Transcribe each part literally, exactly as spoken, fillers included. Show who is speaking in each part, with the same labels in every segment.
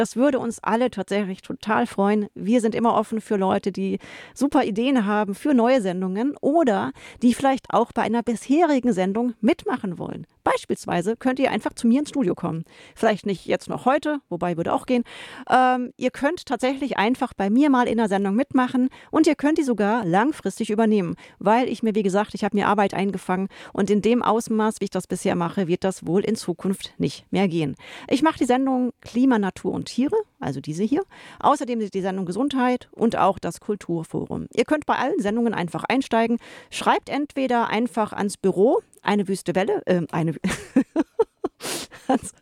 Speaker 1: Das würde uns alle tatsächlich total freuen. Wir sind immer offen für Leute, die super Ideen haben für neue Sendungen oder die vielleicht auch bei einer bisherigen Sendung mitmachen wollen. Beispielsweise könnt ihr einfach zu mir ins Studio kommen. Vielleicht nicht jetzt noch heute, wobei würde auch gehen. Ähm, ihr könnt tatsächlich einfach bei mir mal in der Sendung mitmachen und ihr könnt die sogar langfristig übernehmen, weil ich mir, wie gesagt, ich habe mir Arbeit eingefangen und in dem Ausmaß, wie ich das bisher mache, wird das wohl in Zukunft nicht mehr gehen. Ich mache die Sendung Klima, Natur und Tiere, also diese hier. Außerdem die Sendung Gesundheit und auch das Kulturforum. Ihr könnt bei allen Sendungen einfach einsteigen. Schreibt entweder einfach ans Büro, eine Wüste Welle, äh, eine ans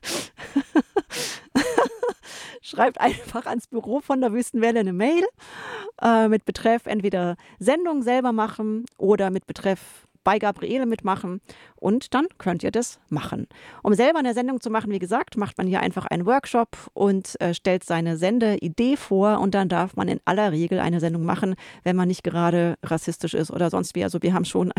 Speaker 1: Schreibt einfach ans Büro von der Wüstenwelle eine Mail äh, mit Betreff entweder Sendung selber machen oder mit Betreff bei Gabriele mitmachen und dann könnt ihr das machen. Um selber eine Sendung zu machen, wie gesagt, macht man hier einfach einen Workshop und äh, stellt seine Sendeidee vor und dann darf man in aller Regel eine Sendung machen, wenn man nicht gerade rassistisch ist oder sonst wie. Also wir haben schon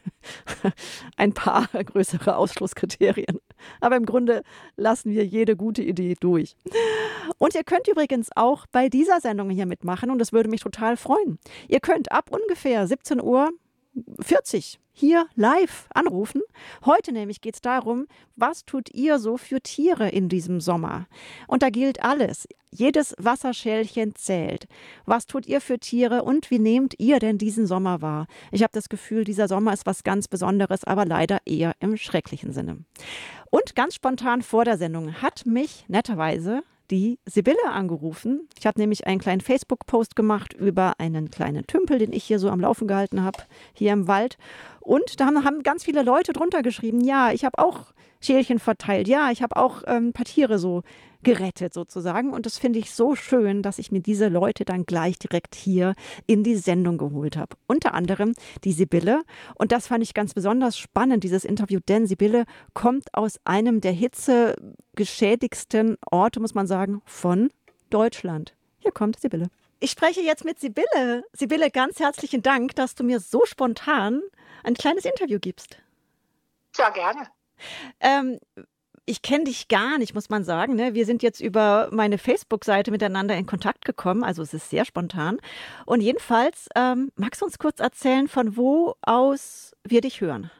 Speaker 1: ein paar größere Ausschlusskriterien. Aber im Grunde lassen wir jede gute Idee durch. Und ihr könnt übrigens auch bei dieser Sendung hier mitmachen und das würde mich total freuen. Ihr könnt ab ungefähr siebzehn Uhr vierzig hier live anrufen. Heute nämlich geht es darum, was tut ihr so für Tiere in diesem Sommer? Und da gilt alles. Jedes Wasserschälchen zählt. Was tut ihr für Tiere und wie nehmt ihr denn diesen Sommer wahr? Ich habe das Gefühl, dieser Sommer ist was ganz Besonderes, aber leider eher im schrecklichen Sinne. Und ganz spontan vor der Sendung hat mich netterweise die Sibylle angerufen. Ich habe nämlich einen kleinen Facebook-Post gemacht über einen kleinen Tümpel, den ich hier so am Laufen gehalten habe, hier im Wald. Und da haben, haben ganz viele Leute drunter geschrieben, ja, ich habe auch Schälchen verteilt, ja, ich habe auch ähm, ein paar Tiere so gerettet sozusagen. Und das finde ich so schön, dass ich mir diese Leute dann gleich direkt hier in die Sendung geholt habe. Unter anderem die Sibylle. Und das fand ich ganz besonders spannend, dieses Interview, denn Sibylle kommt aus einem der hitzegeschädigsten Orte, muss man sagen, von Deutschland. Hier kommt Sibylle. Ich spreche jetzt mit Sibylle. Sibylle, ganz herzlichen Dank, dass du mir so spontan ein kleines Interview gibst.
Speaker 2: Ja, gerne.
Speaker 1: Ähm, Ich kenne dich gar nicht, muss man sagen. Ne? Wir sind jetzt über meine Facebook-Seite miteinander in Kontakt gekommen. Also es ist sehr spontan. Und jedenfalls, ähm, magst du uns kurz erzählen, von wo aus wir dich hören?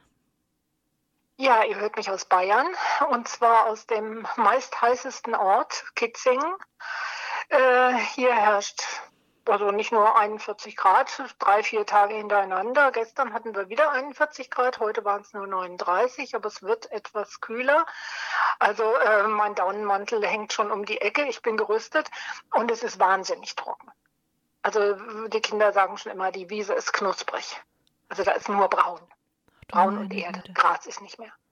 Speaker 2: Ja, ihr hört mich aus Bayern. Und zwar aus dem meist heißesten Ort, Kitzingen. Äh, hier herrscht also nicht nur einundvierzig Grad, drei, vier Tage hintereinander. Gestern hatten wir wieder einundvierzig Grad, heute waren es nur neununddreißig, aber es wird etwas kühler. Also äh, mein Daunenmantel hängt schon um die Ecke, ich bin gerüstet und es ist wahnsinnig trocken. Also die Kinder sagen schon immer, die Wiese ist knusprig. Also da ist nur braun. Braun und Erde, Gras ist nicht mehr.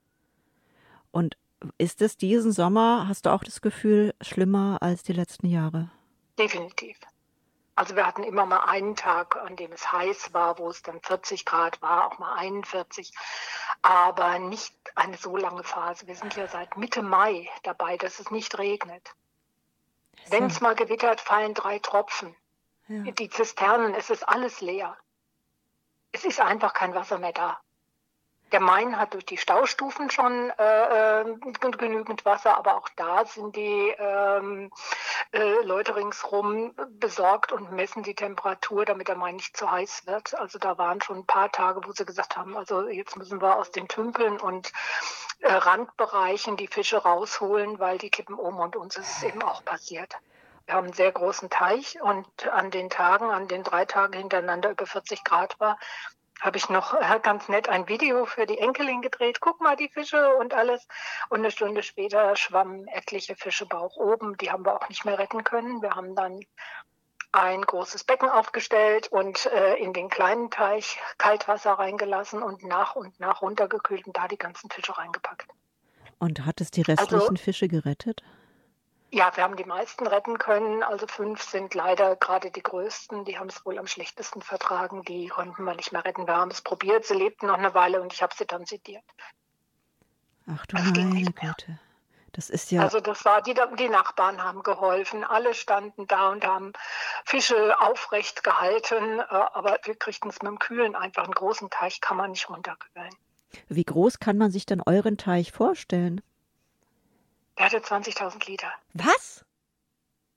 Speaker 1: Und ist es diesen Sommer, hast du auch das Gefühl, schlimmer als die letzten Jahre?
Speaker 2: Definitiv. Also wir hatten immer mal einen Tag, an dem es heiß war, wo es dann vierzig Grad war, auch mal einundvierzig, aber nicht eine so lange Phase. Wir sind ja seit Mitte Mai dabei, dass es nicht regnet. Wenn es mal gewittert, fallen drei Tropfen. Ja. Die Zisternen, es ist alles leer. Es ist einfach kein Wasser mehr da. Der Main hat durch die Staustufen schon äh, genügend Wasser, aber auch da sind die ähm, äh, Leute ringsherum besorgt und messen die Temperatur, damit der Main nicht zu heiß wird. Also da waren schon ein paar Tage, wo sie gesagt haben, also jetzt müssen wir aus den Tümpeln und äh, Randbereichen die Fische rausholen, weil die kippen um, und uns ist es eben auch passiert. Wir haben einen sehr großen Teich und an den Tagen, an den drei Tagen hintereinander über vierzig Grad war, habe ich noch ganz nett ein Video für die Enkelin gedreht. Guck mal, die Fische und alles. Und eine Stunde später schwammen etliche Fische Bauch oben. Die haben wir auch nicht mehr retten können. Wir haben dann ein großes Becken aufgestellt und äh, in den kleinen Teich Kaltwasser reingelassen und nach und nach runtergekühlt und da die ganzen Fische reingepackt.
Speaker 1: Und hat es die restlichen also, Fische gerettet?
Speaker 2: Ja, wir haben die meisten retten können. Also fünf sind leider gerade die größten. Die haben es wohl am schlechtesten vertragen. Die konnten wir nicht mehr retten. Wir haben es probiert. Sie lebten noch eine Weile und ich habe sie dann sediert.
Speaker 1: Ach du meine Güte. Das ist ja...
Speaker 2: Also das war, die, die Nachbarn haben geholfen. Alle standen da und haben Fische aufrecht gehalten. Aber wir kriegten es mit dem Kühlen einfach. Einen großen Teich kann man nicht runterkühlen.
Speaker 1: Wie groß kann man sich denn euren Teich vorstellen?
Speaker 2: Der hatte zwanzigtausend Liter.
Speaker 1: Was?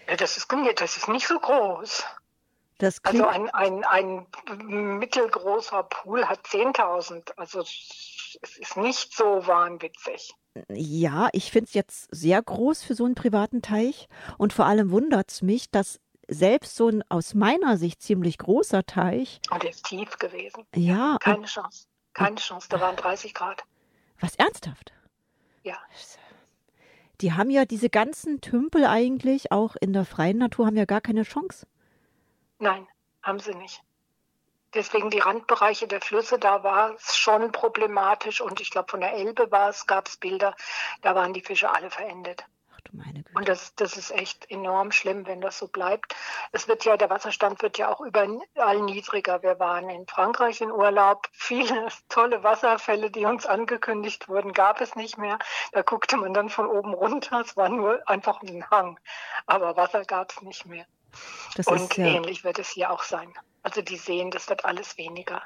Speaker 2: Ja, das ist, das ist nicht so groß.
Speaker 1: Das
Speaker 2: Also
Speaker 1: klingt,
Speaker 2: ein, ein, ein mittelgroßer Pool hat zehntausend. Also es ist nicht so wahnwitzig.
Speaker 1: ja, ich finde es jetzt sehr groß für so einen privaten Teich. Und vor allem wundert es mich, dass selbst so ein aus meiner Sicht ziemlich großer Teich,
Speaker 2: Und der ist tief gewesen. Ja,
Speaker 1: ja, und,
Speaker 2: keine Chance.
Speaker 1: und
Speaker 2: Keine Chance. Da waren dreißig Grad.
Speaker 1: was ernsthaft?
Speaker 2: Ja,
Speaker 1: Die haben ja diese ganzen Tümpel eigentlich, auch in der freien Natur, haben ja gar keine Chance.
Speaker 2: nein, haben sie nicht. Deswegen die Randbereiche der Flüsse, da war es schon problematisch. Und ich glaube, von der Elbe war es, gab es Bilder, da waren die Fische alle verendet.
Speaker 1: Ach du meine Güte.
Speaker 2: Und das, das ist echt enorm schlimm, wenn das so bleibt. Es wird ja, der Wasserstand wird ja auch überall niedriger. Wir waren in Frankreich in Urlaub. Viele tolle Wasserfälle, die uns angekündigt wurden, gab es nicht mehr. Da guckte man dann von oben runter. Es war nur einfach ein Hang. Aber Wasser gab es nicht mehr.
Speaker 1: Das ist
Speaker 2: Und
Speaker 1: ja.
Speaker 2: ähnlich wird es hier auch sein. Also die sehen, das wird alles weniger.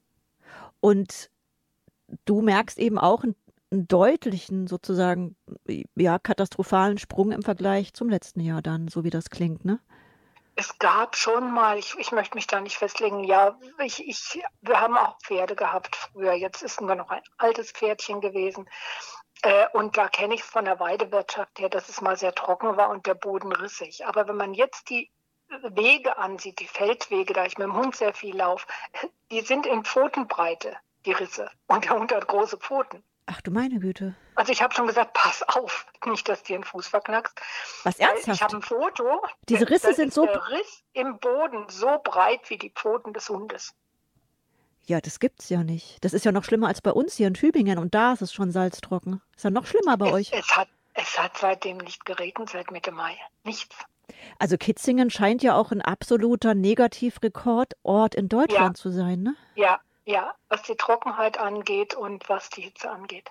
Speaker 1: Und du merkst eben auch einen, einen deutlichen, sozusagen, ja, katastrophalen Sprung im Vergleich zum letzten Jahr dann, so wie das klingt, ne?
Speaker 2: Es gab schon mal, ich, ich möchte mich da nicht festlegen, ja, ich, ich, wir haben auch Pferde gehabt früher. Jetzt ist nur noch ein altes Pferdchen gewesen. Äh, und da kenne ich es von der Weidewirtschaft her, dass es mal sehr trocken war und der Boden rissig. Aber wenn man jetzt die Wege ansieht, die Feldwege, da ich mit dem Hund sehr viel laufe, die sind in Pfotenbreite, die Risse. Und der Hund hat große Pfoten.
Speaker 1: Ach du meine Güte.
Speaker 2: Also ich habe schon gesagt, pass auf, nicht, dass dir den Fuß verknackst.
Speaker 1: Was
Speaker 2: Weil
Speaker 1: ernsthaft?
Speaker 2: ich habe ein Foto,
Speaker 1: Diese Risse
Speaker 2: da
Speaker 1: sind
Speaker 2: ist
Speaker 1: so.
Speaker 2: der Riss im Boden so breit wie die Pfoten des Hundes.
Speaker 1: Ja, das gibt's ja nicht. Das ist ja noch schlimmer als bei uns hier in Tübingen und da ist es schon salztrocken. Ist ja noch schlimmer bei
Speaker 2: Es,
Speaker 1: euch.
Speaker 2: es, hat, es hat seitdem nicht geregnet, seit Mitte Mai. Nichts.
Speaker 1: Also Kitzingen scheint ja auch ein absoluter Negativrekordort in Deutschland
Speaker 2: Ja,
Speaker 1: zu sein, ne?
Speaker 2: ja, ja, was die Trockenheit angeht und was die Hitze angeht.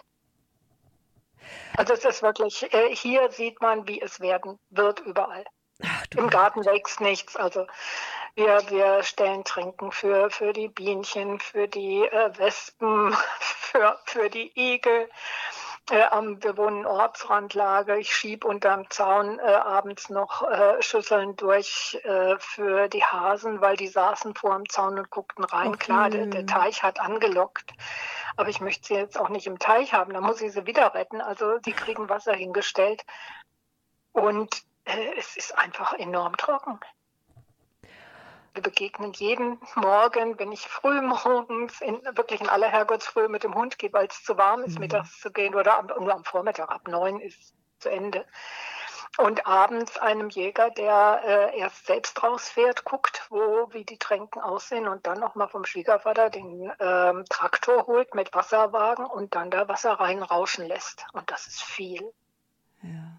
Speaker 2: Also es ist wirklich, äh, hier sieht man, wie es werden wird überall.
Speaker 1: Ach du
Speaker 2: Im
Speaker 1: meine
Speaker 2: Garten
Speaker 1: Güte.
Speaker 2: wächst nichts. Also wir, wir stellen Tränken für, für die Bienchen, für die äh, Wespen, für, für die Igel. Äh, am, wir wohnen in Ortsrandlage. Ich schiebe unterm Zaun äh, abends noch äh, Schüsseln durch äh, für die Hasen, weil die saßen vor dem Zaun und guckten rein.
Speaker 1: Och
Speaker 2: Klar, der, der
Speaker 1: je.
Speaker 2: Teich hat angelockt, aber ich möchte sie jetzt auch nicht im Teich haben. Da muss ich sie wieder retten. Also die kriegen Wasser hingestellt. Und äh, es ist einfach enorm trocken. Wir begegnen jeden Morgen, wenn ich früh morgens, in, wirklich in aller Herrgottsfrühe mit dem Hund gehe, weil es zu warm ist,
Speaker 1: Mhm.
Speaker 2: mittags zu gehen oder am, nur am Vormittag, ab neun ist zu Ende. Und abends einem Jäger, der äh, erst selbst rausfährt, guckt, wo, wie die Tränken aussehen und dann nochmal vom Schwiegervater den ähm, Traktor holt mit Wasserwagen und dann da Wasser reinrauschen lässt. Und das ist viel.
Speaker 1: Ja.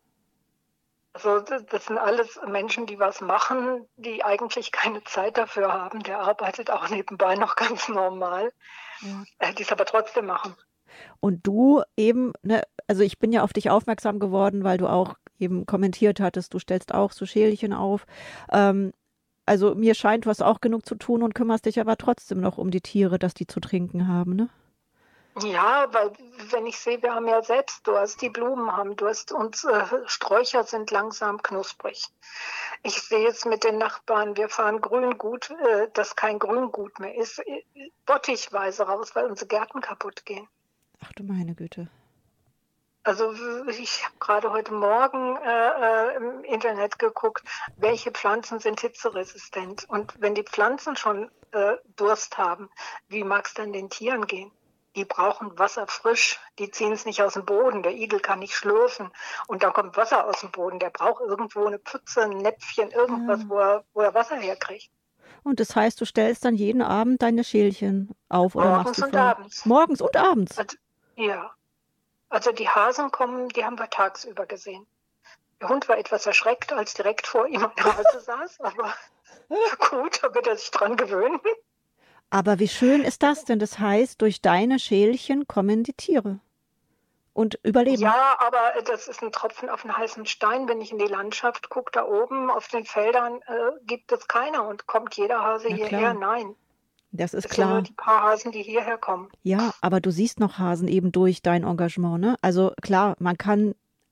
Speaker 2: Also das, das sind alles Menschen, die was machen, die eigentlich keine Zeit dafür haben. Der arbeitet auch nebenbei noch ganz normal,
Speaker 1: Ja.
Speaker 2: äh, die es aber trotzdem machen.
Speaker 1: Und du eben, ne, also ich bin ja auf dich aufmerksam geworden, weil du auch eben kommentiert hattest, du stellst auch so Schälchen auf. Ähm, also mir scheint, du hast auch genug zu tun und kümmerst dich aber trotzdem noch um die Tiere, dass die zu trinken haben, ne?
Speaker 2: Ja, weil wenn ich sehe, wir haben ja selbst Durst, die Blumen haben Durst und äh, Sträucher sind langsam knusprig. Ich sehe es mit den Nachbarn, wir fahren Grüngut, äh, das kein Grüngut mehr ist, äh, bottichweise raus, weil unsere Gärten kaputt gehen.
Speaker 1: Ach du meine Güte.
Speaker 2: Also ich habe gerade heute Morgen äh, äh, im Internet geguckt, welche Pflanzen sind hitzeresistent. Und wenn die Pflanzen schon äh, Durst haben, wie mag es dann den Tieren gehen? Die brauchen Wasser frisch, die ziehen es nicht aus dem Boden. Der Igel kann nicht schlürfen und dann kommt Wasser aus dem Boden. Der braucht irgendwo eine Pfütze, ein Näpfchen, irgendwas,
Speaker 1: Ja.
Speaker 2: wo er, wo er Wasser herkriegt.
Speaker 1: Und das heißt, du stellst dann jeden Abend deine Schälchen auf oder machst
Speaker 2: Morgens
Speaker 1: die
Speaker 2: und
Speaker 1: voll?
Speaker 2: abends.
Speaker 1: Morgens und abends.
Speaker 2: Also, ja, also die Hasen kommen, die haben wir tagsüber gesehen. Der Hund war etwas erschreckt, als direkt vor ihm eine Hase saß, aber gut, da wird er sich dran gewöhnen.
Speaker 1: Aber wie schön ist das denn? Das heißt, durch deine Schälchen kommen die Tiere und überleben.
Speaker 2: Ja, aber das ist ein Tropfen auf einen heißen Stein. Wenn ich in die Landschaft gucke, da oben auf den Feldern äh, gibt es keiner und kommt jeder Hase
Speaker 1: Na
Speaker 2: hierher?
Speaker 1: klar,
Speaker 2: Nein,
Speaker 1: das ist
Speaker 2: es sind nur
Speaker 1: klar.
Speaker 2: die paar Hasen, die hierher kommen.
Speaker 1: Ja, aber du siehst noch Hasen eben durch dein Engagement, ne? Also klar, man kann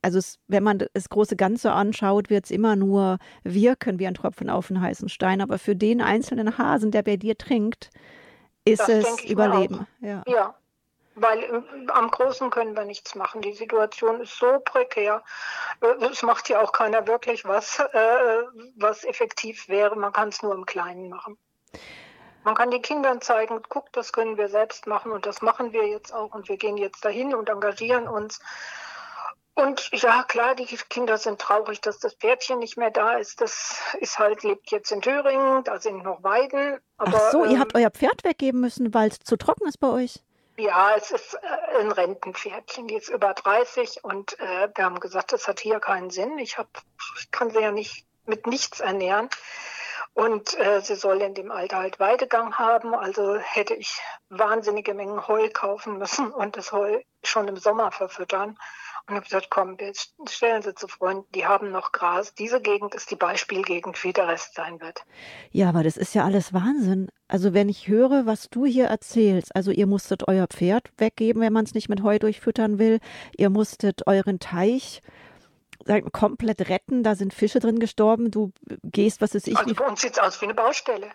Speaker 1: also es, wenn man das große Ganze anschaut, wird es immer nur wirken wie ein Tropfen auf einen heißen Stein. Aber für den einzelnen Hasen, der bei dir trinkt, ist
Speaker 2: Das
Speaker 1: es
Speaker 2: denke ich mir auch.
Speaker 1: Überleben. Ja.
Speaker 2: Ja, weil äh, am Großen können wir nichts machen. Die Situation ist so prekär. Äh, Es macht ja auch keiner wirklich was, äh, was effektiv wäre. Man kann es nur im Kleinen machen. Man kann den Kindern zeigen, guck, das können wir selbst machen und das machen wir jetzt auch und wir gehen jetzt dahin und engagieren uns. Und ja, klar, die Kinder sind traurig, dass das Pferdchen nicht mehr da ist. Das ist halt, lebt jetzt in Thüringen, da sind noch Weiden. Aber,
Speaker 1: Ach so, ihr
Speaker 2: ähm,
Speaker 1: habt euer Pferd weggeben müssen, weil es zu trocken ist bei euch?
Speaker 2: ja, es ist äh, ein Rentenpferdchen, die ist über dreißig und äh, wir haben gesagt, das hat hier keinen Sinn. Ich, hab, ich kann sie ja nicht mit nichts ernähren. Und äh, sie soll in dem Alter halt Weidegang haben. Also hätte ich wahnsinnige Mengen Heu kaufen müssen und das Heu schon im Sommer verfüttern. Und habe gesagt, komm, wir stellen sie zu Freunden, die haben noch Gras. Diese Gegend ist die Beispielgegend, wie der Rest sein wird.
Speaker 1: Ja, aber das ist ja alles Wahnsinn. Also wenn ich höre, was du hier erzählst, also ihr musstet euer Pferd weggeben, wenn man es nicht mit Heu durchfüttern will. Ihr musstet euren Teich sagen, wir, komplett retten. Da sind Fische drin gestorben. Du gehst, was ist ich,
Speaker 2: Also
Speaker 1: wie
Speaker 2: bei uns sieht es aus wie eine Baustelle.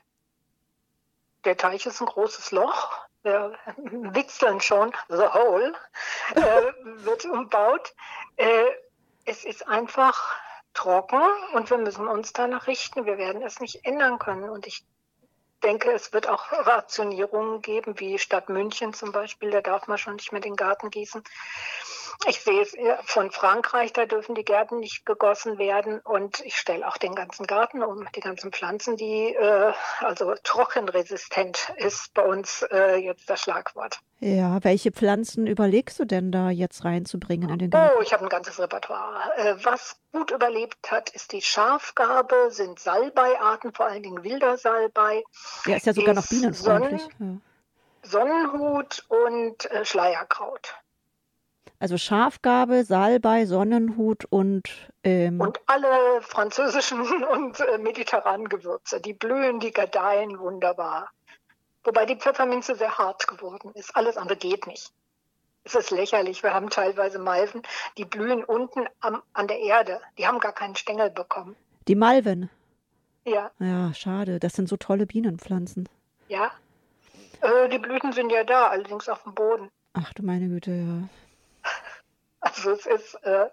Speaker 2: Der Teich ist ein großes Loch. Wir witzeln schon, the hole, äh, wird umbaut. Äh, es ist einfach trocken und wir müssen uns danach richten. Wir werden es nicht ändern können. Und ich denke, es wird auch Rationierungen geben, wie Stadt München zum Beispiel. Da darf man schon nicht mehr den Garten gießen. Ich sehe es von Frankreich, da dürfen die Gärten nicht gegossen werden. Und ich stelle auch den ganzen Garten um, die ganzen Pflanzen, die äh, also trockenresistent ist bei uns äh, jetzt das Schlagwort.
Speaker 1: Ja, welche Pflanzen überlegst du denn da jetzt reinzubringen in den Garten?
Speaker 2: Oh, ich habe ein ganzes Repertoire. Äh, was gut überlebt hat, ist die Schafgarbe, sind Salbeiarten, vor allen Dingen wilder Salbei.
Speaker 1: Ja, ist ja sogar noch
Speaker 2: ist
Speaker 1: bienenfreundlich.
Speaker 2: Sonnen,
Speaker 1: Ja.
Speaker 2: Sonnenhut und äh, Schleierkraut.
Speaker 1: Also Schafgarbe, Salbei, Sonnenhut und ähm,
Speaker 2: Und alle französischen und äh, mediterranen Gewürze, die blühen, die gedeihen wunderbar. Wobei die Pfefferminze sehr hart geworden ist. Alles andere geht nicht. Es ist lächerlich. Wir haben teilweise Malven, die blühen unten am, an der Erde. Die haben gar keinen Stängel bekommen.
Speaker 1: die Malven.
Speaker 2: Ja,
Speaker 1: Ja, schade. Das sind so tolle Bienenpflanzen.
Speaker 2: ja. Äh, die Blüten sind ja da, allerdings auf dem Boden.
Speaker 1: Ach du meine Güte, ja.
Speaker 2: Also es ist, äh,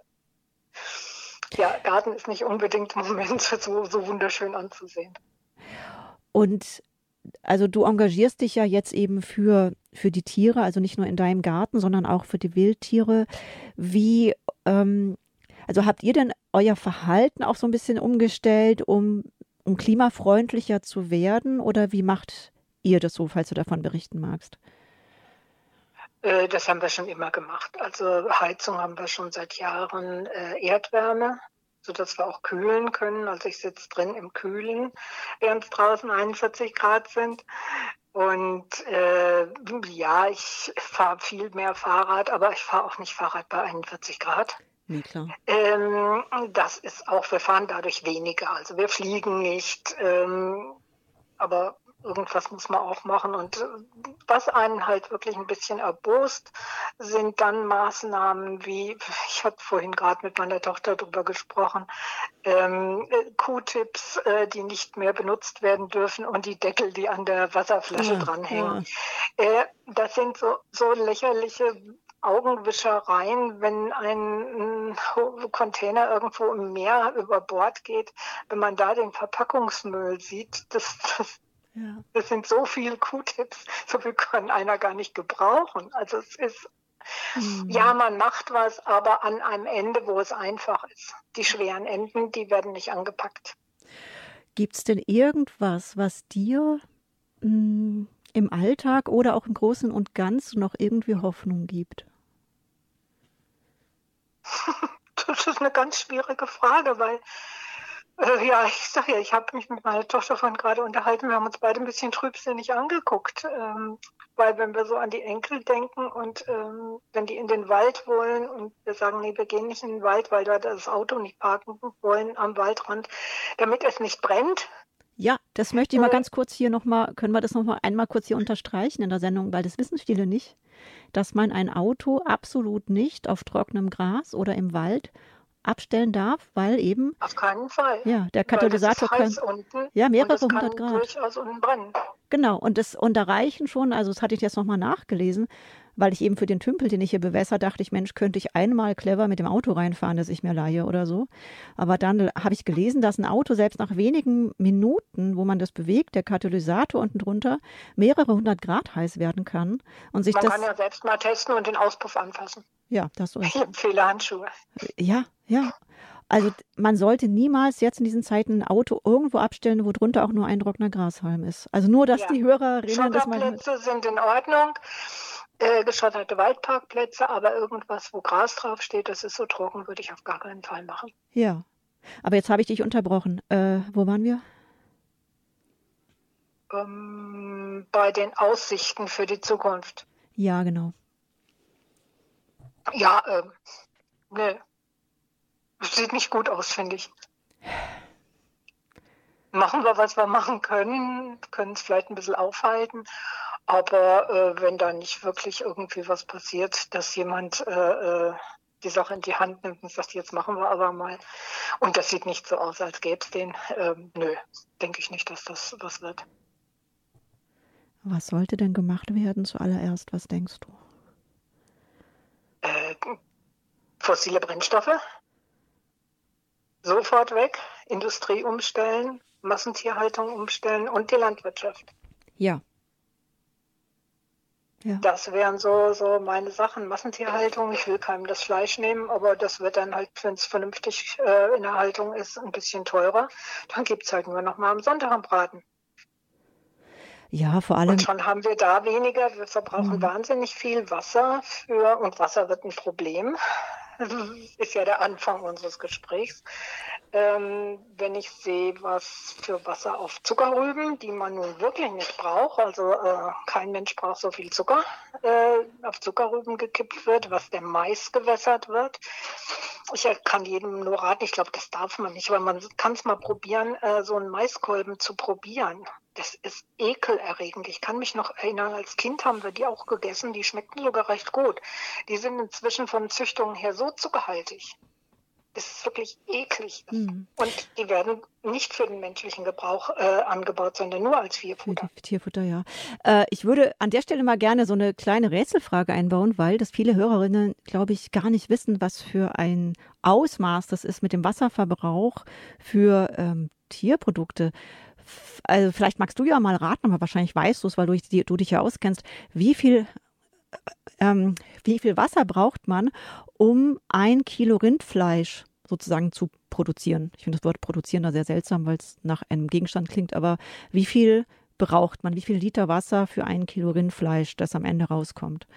Speaker 2: ja, Garten ist nicht unbedingt im Moment so, so wunderschön anzusehen.
Speaker 1: Und also du engagierst dich ja jetzt eben für, für die Tiere, also nicht nur in deinem Garten, sondern auch für die Wildtiere. Wie, ähm, also habt ihr denn euer Verhalten auch so ein bisschen umgestellt, um, um klimafreundlicher zu werden? Oder wie macht ihr das so, falls du davon berichten magst?
Speaker 2: Äh, das haben wir schon immer gemacht. Also Heizung haben wir schon seit Jahren, äh, Erdwärme, sodass wir auch kühlen können. Also ich sitze drin im Kühlen, während es draußen einundvierzig Grad sind. Und äh, ja, ich fahre viel mehr Fahrrad, aber ich fahre auch nicht Fahrrad bei einundvierzig Grad.
Speaker 1: Nee, klar.
Speaker 2: Ähm, das ist auch, wir fahren dadurch weniger. Also wir fliegen nicht, ähm, aber irgendwas muss man auch machen. Und äh, was einen halt wirklich ein bisschen erbost, sind dann Maßnahmen wie, ich habe vorhin gerade mit meiner Tochter darüber gesprochen, ähm, äh, Q-Tips, äh, die nicht mehr benutzt werden dürfen und die Deckel, die an der Wasserflasche
Speaker 1: Ja,
Speaker 2: dranhängen. Äh, das sind so, so lächerliche Augenwischereien, wenn ein ein Container irgendwo im Meer über Bord geht, wenn man da den Verpackungsmüll sieht, das, das,
Speaker 1: ja.
Speaker 2: das sind so viele Q-Tips, so viel kann einer gar nicht gebrauchen. Also es ist,
Speaker 1: Hm.
Speaker 2: ja, man macht was, aber an einem Ende, wo es einfach ist. Die schweren Enden, die werden nicht angepackt.
Speaker 1: Gibt es denn irgendwas, was dir mh, im Alltag oder auch im Großen und Ganzen noch irgendwie Hoffnung gibt?
Speaker 2: Das ist eine ganz schwierige Frage, weil, äh, ja, ich sag ja, ich habe mich mit meiner Tochter von gerade unterhalten, wir haben uns beide ein bisschen trübsinnig angeguckt, ähm, weil wenn wir so an die Enkel denken und ähm, wenn die in den Wald wollen und wir sagen, nee, wir gehen nicht in den Wald, weil wir das Auto nicht parken wollen am Waldrand, damit es nicht brennt.
Speaker 1: Ja, das möchte ich mal
Speaker 2: Äh,
Speaker 1: ganz kurz hier nochmal, können wir das nochmal einmal kurz hier unterstreichen in der Sendung, weil das wissen viele nicht, dass man ein Auto absolut nicht auf trockenem Gras oder im Wald abstellen darf, weil eben,
Speaker 2: Auf keinen Fall,
Speaker 1: ja, der
Speaker 2: weil das ist
Speaker 1: Katalysator
Speaker 2: heiß
Speaker 1: kann,
Speaker 2: unten
Speaker 1: ja,
Speaker 2: und
Speaker 1: mehrere
Speaker 2: es
Speaker 1: hundert
Speaker 2: kann
Speaker 1: Grad.
Speaker 2: durchaus unten brennen.
Speaker 1: Genau, und das und da reichen schon, also das hatte ich jetzt nochmal nachgelesen, weil ich eben für den Tümpel, den ich hier bewässer, dachte ich, Mensch, könnte ich einmal clever mit dem Auto reinfahren, das ich mir leihe oder so. Aber dann äh, habe ich gelesen, dass ein Auto selbst nach wenigen Minuten, wo man das bewegt, der Katalysator unten drunter mehrere hundert Grad heiß werden kann und sich
Speaker 2: Man kann
Speaker 1: das,
Speaker 2: ja selbst mal testen und den Auspuff anfassen.
Speaker 1: ja, das so
Speaker 2: Ich
Speaker 1: recht.
Speaker 2: empfehle Handschuhe.
Speaker 1: Ja, ja. Also d- man sollte niemals jetzt in diesen Zeiten ein Auto irgendwo abstellen, wo drunter auch nur ein trockener Grashalm ist. Also nur, dass
Speaker 2: Ja.
Speaker 1: die Hörerinnen das mal hören.
Speaker 2: Schotterplätze sind in Ordnung, äh, geschotterte Waldparkplätze, aber irgendwas, wo Gras draufsteht, das ist so trocken, würde ich auf gar keinen Fall machen.
Speaker 1: Ja. Aber jetzt habe ich dich unterbrochen. Äh, wo waren wir?
Speaker 2: Ähm, bei den Aussichten für die Zukunft.
Speaker 1: Ja, genau.
Speaker 2: Ja, ähm, ne, sieht nicht gut aus, finde ich. Machen wir, was wir machen können, können es vielleicht ein bisschen aufhalten, aber äh, wenn da nicht wirklich irgendwie was passiert, dass jemand äh, äh, die Sache in die Hand nimmt und sagt, jetzt machen wir aber mal, und das sieht nicht so aus, als gäbe es den, ähm, nö, denke ich nicht, dass das was wird.
Speaker 1: Was sollte denn gemacht werden zuallererst? Was denkst du?
Speaker 2: Äh, fossile Brennstoffe sofort weg, Industrie umstellen, Massentierhaltung umstellen und die Landwirtschaft.
Speaker 1: Ja. Ja.
Speaker 2: Das wären so, so meine Sachen. Massentierhaltung, ich will keinem das Fleisch nehmen, aber das wird dann halt, wenn es vernünftig äh, in der Haltung ist, ein bisschen teurer. Dann gibt es halt nur noch mal am Sonntag am Braten.
Speaker 1: Ja, vor
Speaker 2: Und
Speaker 1: allem,
Speaker 2: schon haben wir da weniger. Wir verbrauchen
Speaker 1: Mhm.
Speaker 2: wahnsinnig viel Wasser für, und Wasser wird ein Problem. Das ist ja der Anfang unseres Gesprächs. Ähm, wenn ich sehe, was für Wasser auf Zuckerrüben, die man nun wirklich nicht braucht, also äh, kein Mensch braucht so viel Zucker, äh, auf Zuckerrüben gekippt wird, was der Mais gewässert wird. Ich kann jedem nur raten, ich glaube, das darf man nicht, aber man kann es mal probieren, äh, so einen Maiskolben zu probieren. Das ist ekelerregend. Ich kann mich noch erinnern, als Kind haben wir die auch gegessen, die schmeckten sogar recht gut. Die sind inzwischen von Züchtungen her so zuckerhaltig. Das ist wirklich eklig.
Speaker 1: Mhm.
Speaker 2: Und die werden nicht für den menschlichen Gebrauch äh, angebaut, sondern nur als
Speaker 1: für
Speaker 2: Vierfutter.
Speaker 1: die Tierfutter, ja. Äh, ich würde an der Stelle mal gerne so eine kleine Rätselfrage einbauen, weil das viele Hörerinnen, glaube ich, gar nicht wissen, was für ein Ausmaß das ist mit dem Wasserverbrauch für ähm, Tierprodukte. F- Also vielleicht magst du ja mal raten, aber wahrscheinlich weißt du es, weil du, dich- du dich ja auskennst. Wie viel, ähm, wie viel Wasser braucht man, um ein Kilo Rindfleisch sozusagen zu produzieren? Ich finde das Wort produzieren da sehr seltsam, weil es nach einem Gegenstand klingt, aber wie viel braucht man? Wie viel Liter Wasser für ein Kilo Rindfleisch, das am Ende rauskommt?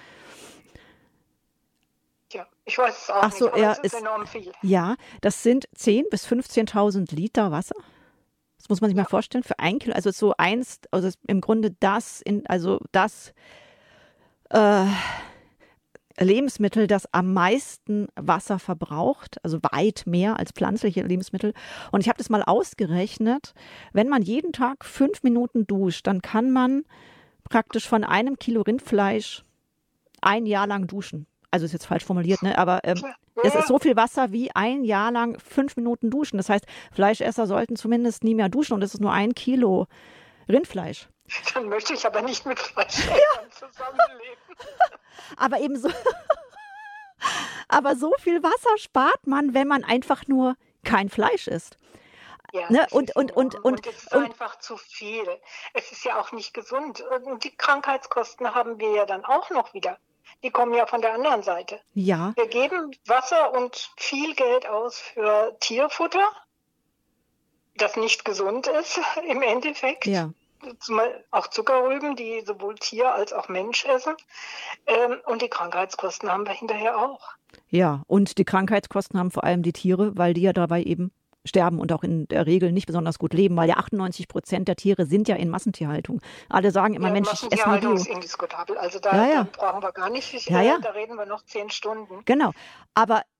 Speaker 2: Tja, ich weiß es auch
Speaker 1: Ach so,
Speaker 2: nicht, aber
Speaker 1: ja,
Speaker 2: es ist
Speaker 1: es,
Speaker 2: enorm viel.
Speaker 1: ja, das sind zehntausend bis fünfzehntausend Liter Wasser. Das muss man sich mal
Speaker 2: Ja.
Speaker 1: vorstellen, für ein Kilo, also so eins, also es- im Grunde das, in, also das äh, Lebensmittel, das am meisten Wasser verbraucht, also weit mehr als pflanzliche Lebensmittel. Und ich habe das mal ausgerechnet, wenn man jeden Tag fünf Minuten duscht, dann kann man praktisch von einem Kilo Rindfleisch ein Jahr lang duschen. Also ist jetzt falsch formuliert, ne? Aber ähm, es ist so viel Wasser wie ein Jahr lang fünf Minuten duschen. Das heißt, Fleischesser sollten zumindest nie mehr duschen und es ist nur ein Kilo Rindfleisch.
Speaker 2: Dann möchte ich aber nicht mit Fleischessern zusammenleben.
Speaker 1: Aber eben so, aber so viel Wasser spart man, wenn man einfach nur kein Fleisch isst.
Speaker 2: Ja,
Speaker 1: Ne?
Speaker 2: es
Speaker 1: Und,
Speaker 2: ist
Speaker 1: und, und,
Speaker 2: enorm.
Speaker 1: und,
Speaker 2: Und es ist
Speaker 1: und
Speaker 2: einfach zu viel. Es ist ja auch nicht gesund. Und die Krankheitskosten haben wir ja dann auch noch wieder. Die kommen ja von der anderen Seite.
Speaker 1: ja,
Speaker 2: Wir geben Wasser und viel Geld aus für Tierfutter, das nicht gesund ist im Endeffekt.
Speaker 1: ja.
Speaker 2: Zumal auch Zuckerrüben, die sowohl Tier als auch Mensch essen. Ähm, und die Krankheitskosten haben wir hinterher auch.
Speaker 1: Ja, und die Krankheitskosten haben vor allem die Tiere, weil die ja dabei eben sterben und auch in der Regel nicht besonders gut leben, weil ja achtundneunzig Prozent der Tiere sind ja in Massentierhaltung. Alle sagen immer,
Speaker 2: Ja,
Speaker 1: Mensch, ich esse nur
Speaker 2: Massentierhaltung
Speaker 1: Bio.
Speaker 2: ist indiskutabel. Also da,
Speaker 1: Ja, ja,
Speaker 2: da brauchen wir gar nicht,
Speaker 1: ja, ja,
Speaker 2: äh, da reden wir noch zehn Stunden.
Speaker 1: genau. Aber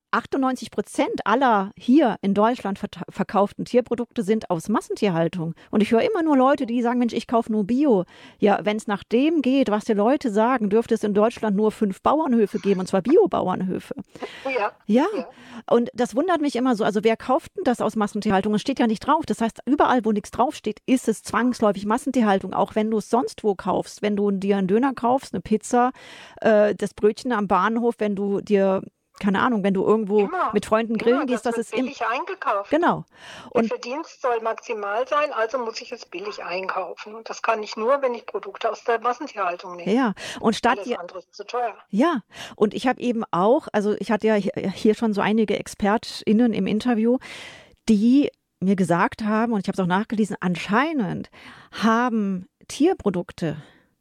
Speaker 1: achtundneunzig Prozent aller hier in Deutschland ver- verkauften Tierprodukte sind aus Massentierhaltung. Und ich höre immer nur Leute, die sagen, Mensch, ich kaufe nur Bio. Ja, wenn es nach dem geht, was die Leute sagen, dürfte es in Deutschland nur fünf Bauernhöfe geben, und zwar Bio-Bauernhöfe.
Speaker 2: Ja,
Speaker 1: Ja,
Speaker 2: ja.
Speaker 1: und das wundert mich immer so. Also wer kauft denn das aus Massentierhaltung? Es steht ja nicht drauf. Das heißt, überall, wo nichts draufsteht, ist es zwangsläufig Massentierhaltung. Auch wenn du es sonst wo kaufst. Wenn du dir einen Döner kaufst, eine Pizza, äh, das Brötchen am Bahnhof, wenn du dir, keine Ahnung, wenn du irgendwo
Speaker 2: Immer,
Speaker 1: mit Freunden grillen
Speaker 2: immer,
Speaker 1: gehst,
Speaker 2: das
Speaker 1: das
Speaker 2: wird
Speaker 1: ist im,
Speaker 2: billig eingekauft.
Speaker 1: genau.
Speaker 2: Der
Speaker 1: Und
Speaker 2: Verdienst soll maximal sein, also muss ich es billig einkaufen. Und das kann ich nur, wenn ich Produkte aus der Massentierhaltung nehme.
Speaker 1: ja, und statt
Speaker 2: Alles
Speaker 1: dir,
Speaker 2: andere ist zu teuer.
Speaker 1: ja, und ich habe eben auch, also ich hatte ja hi- hier schon so einige ExpertInnen im Interview, die mir gesagt haben, und ich habe es auch nachgelesen, anscheinend haben Tierprodukte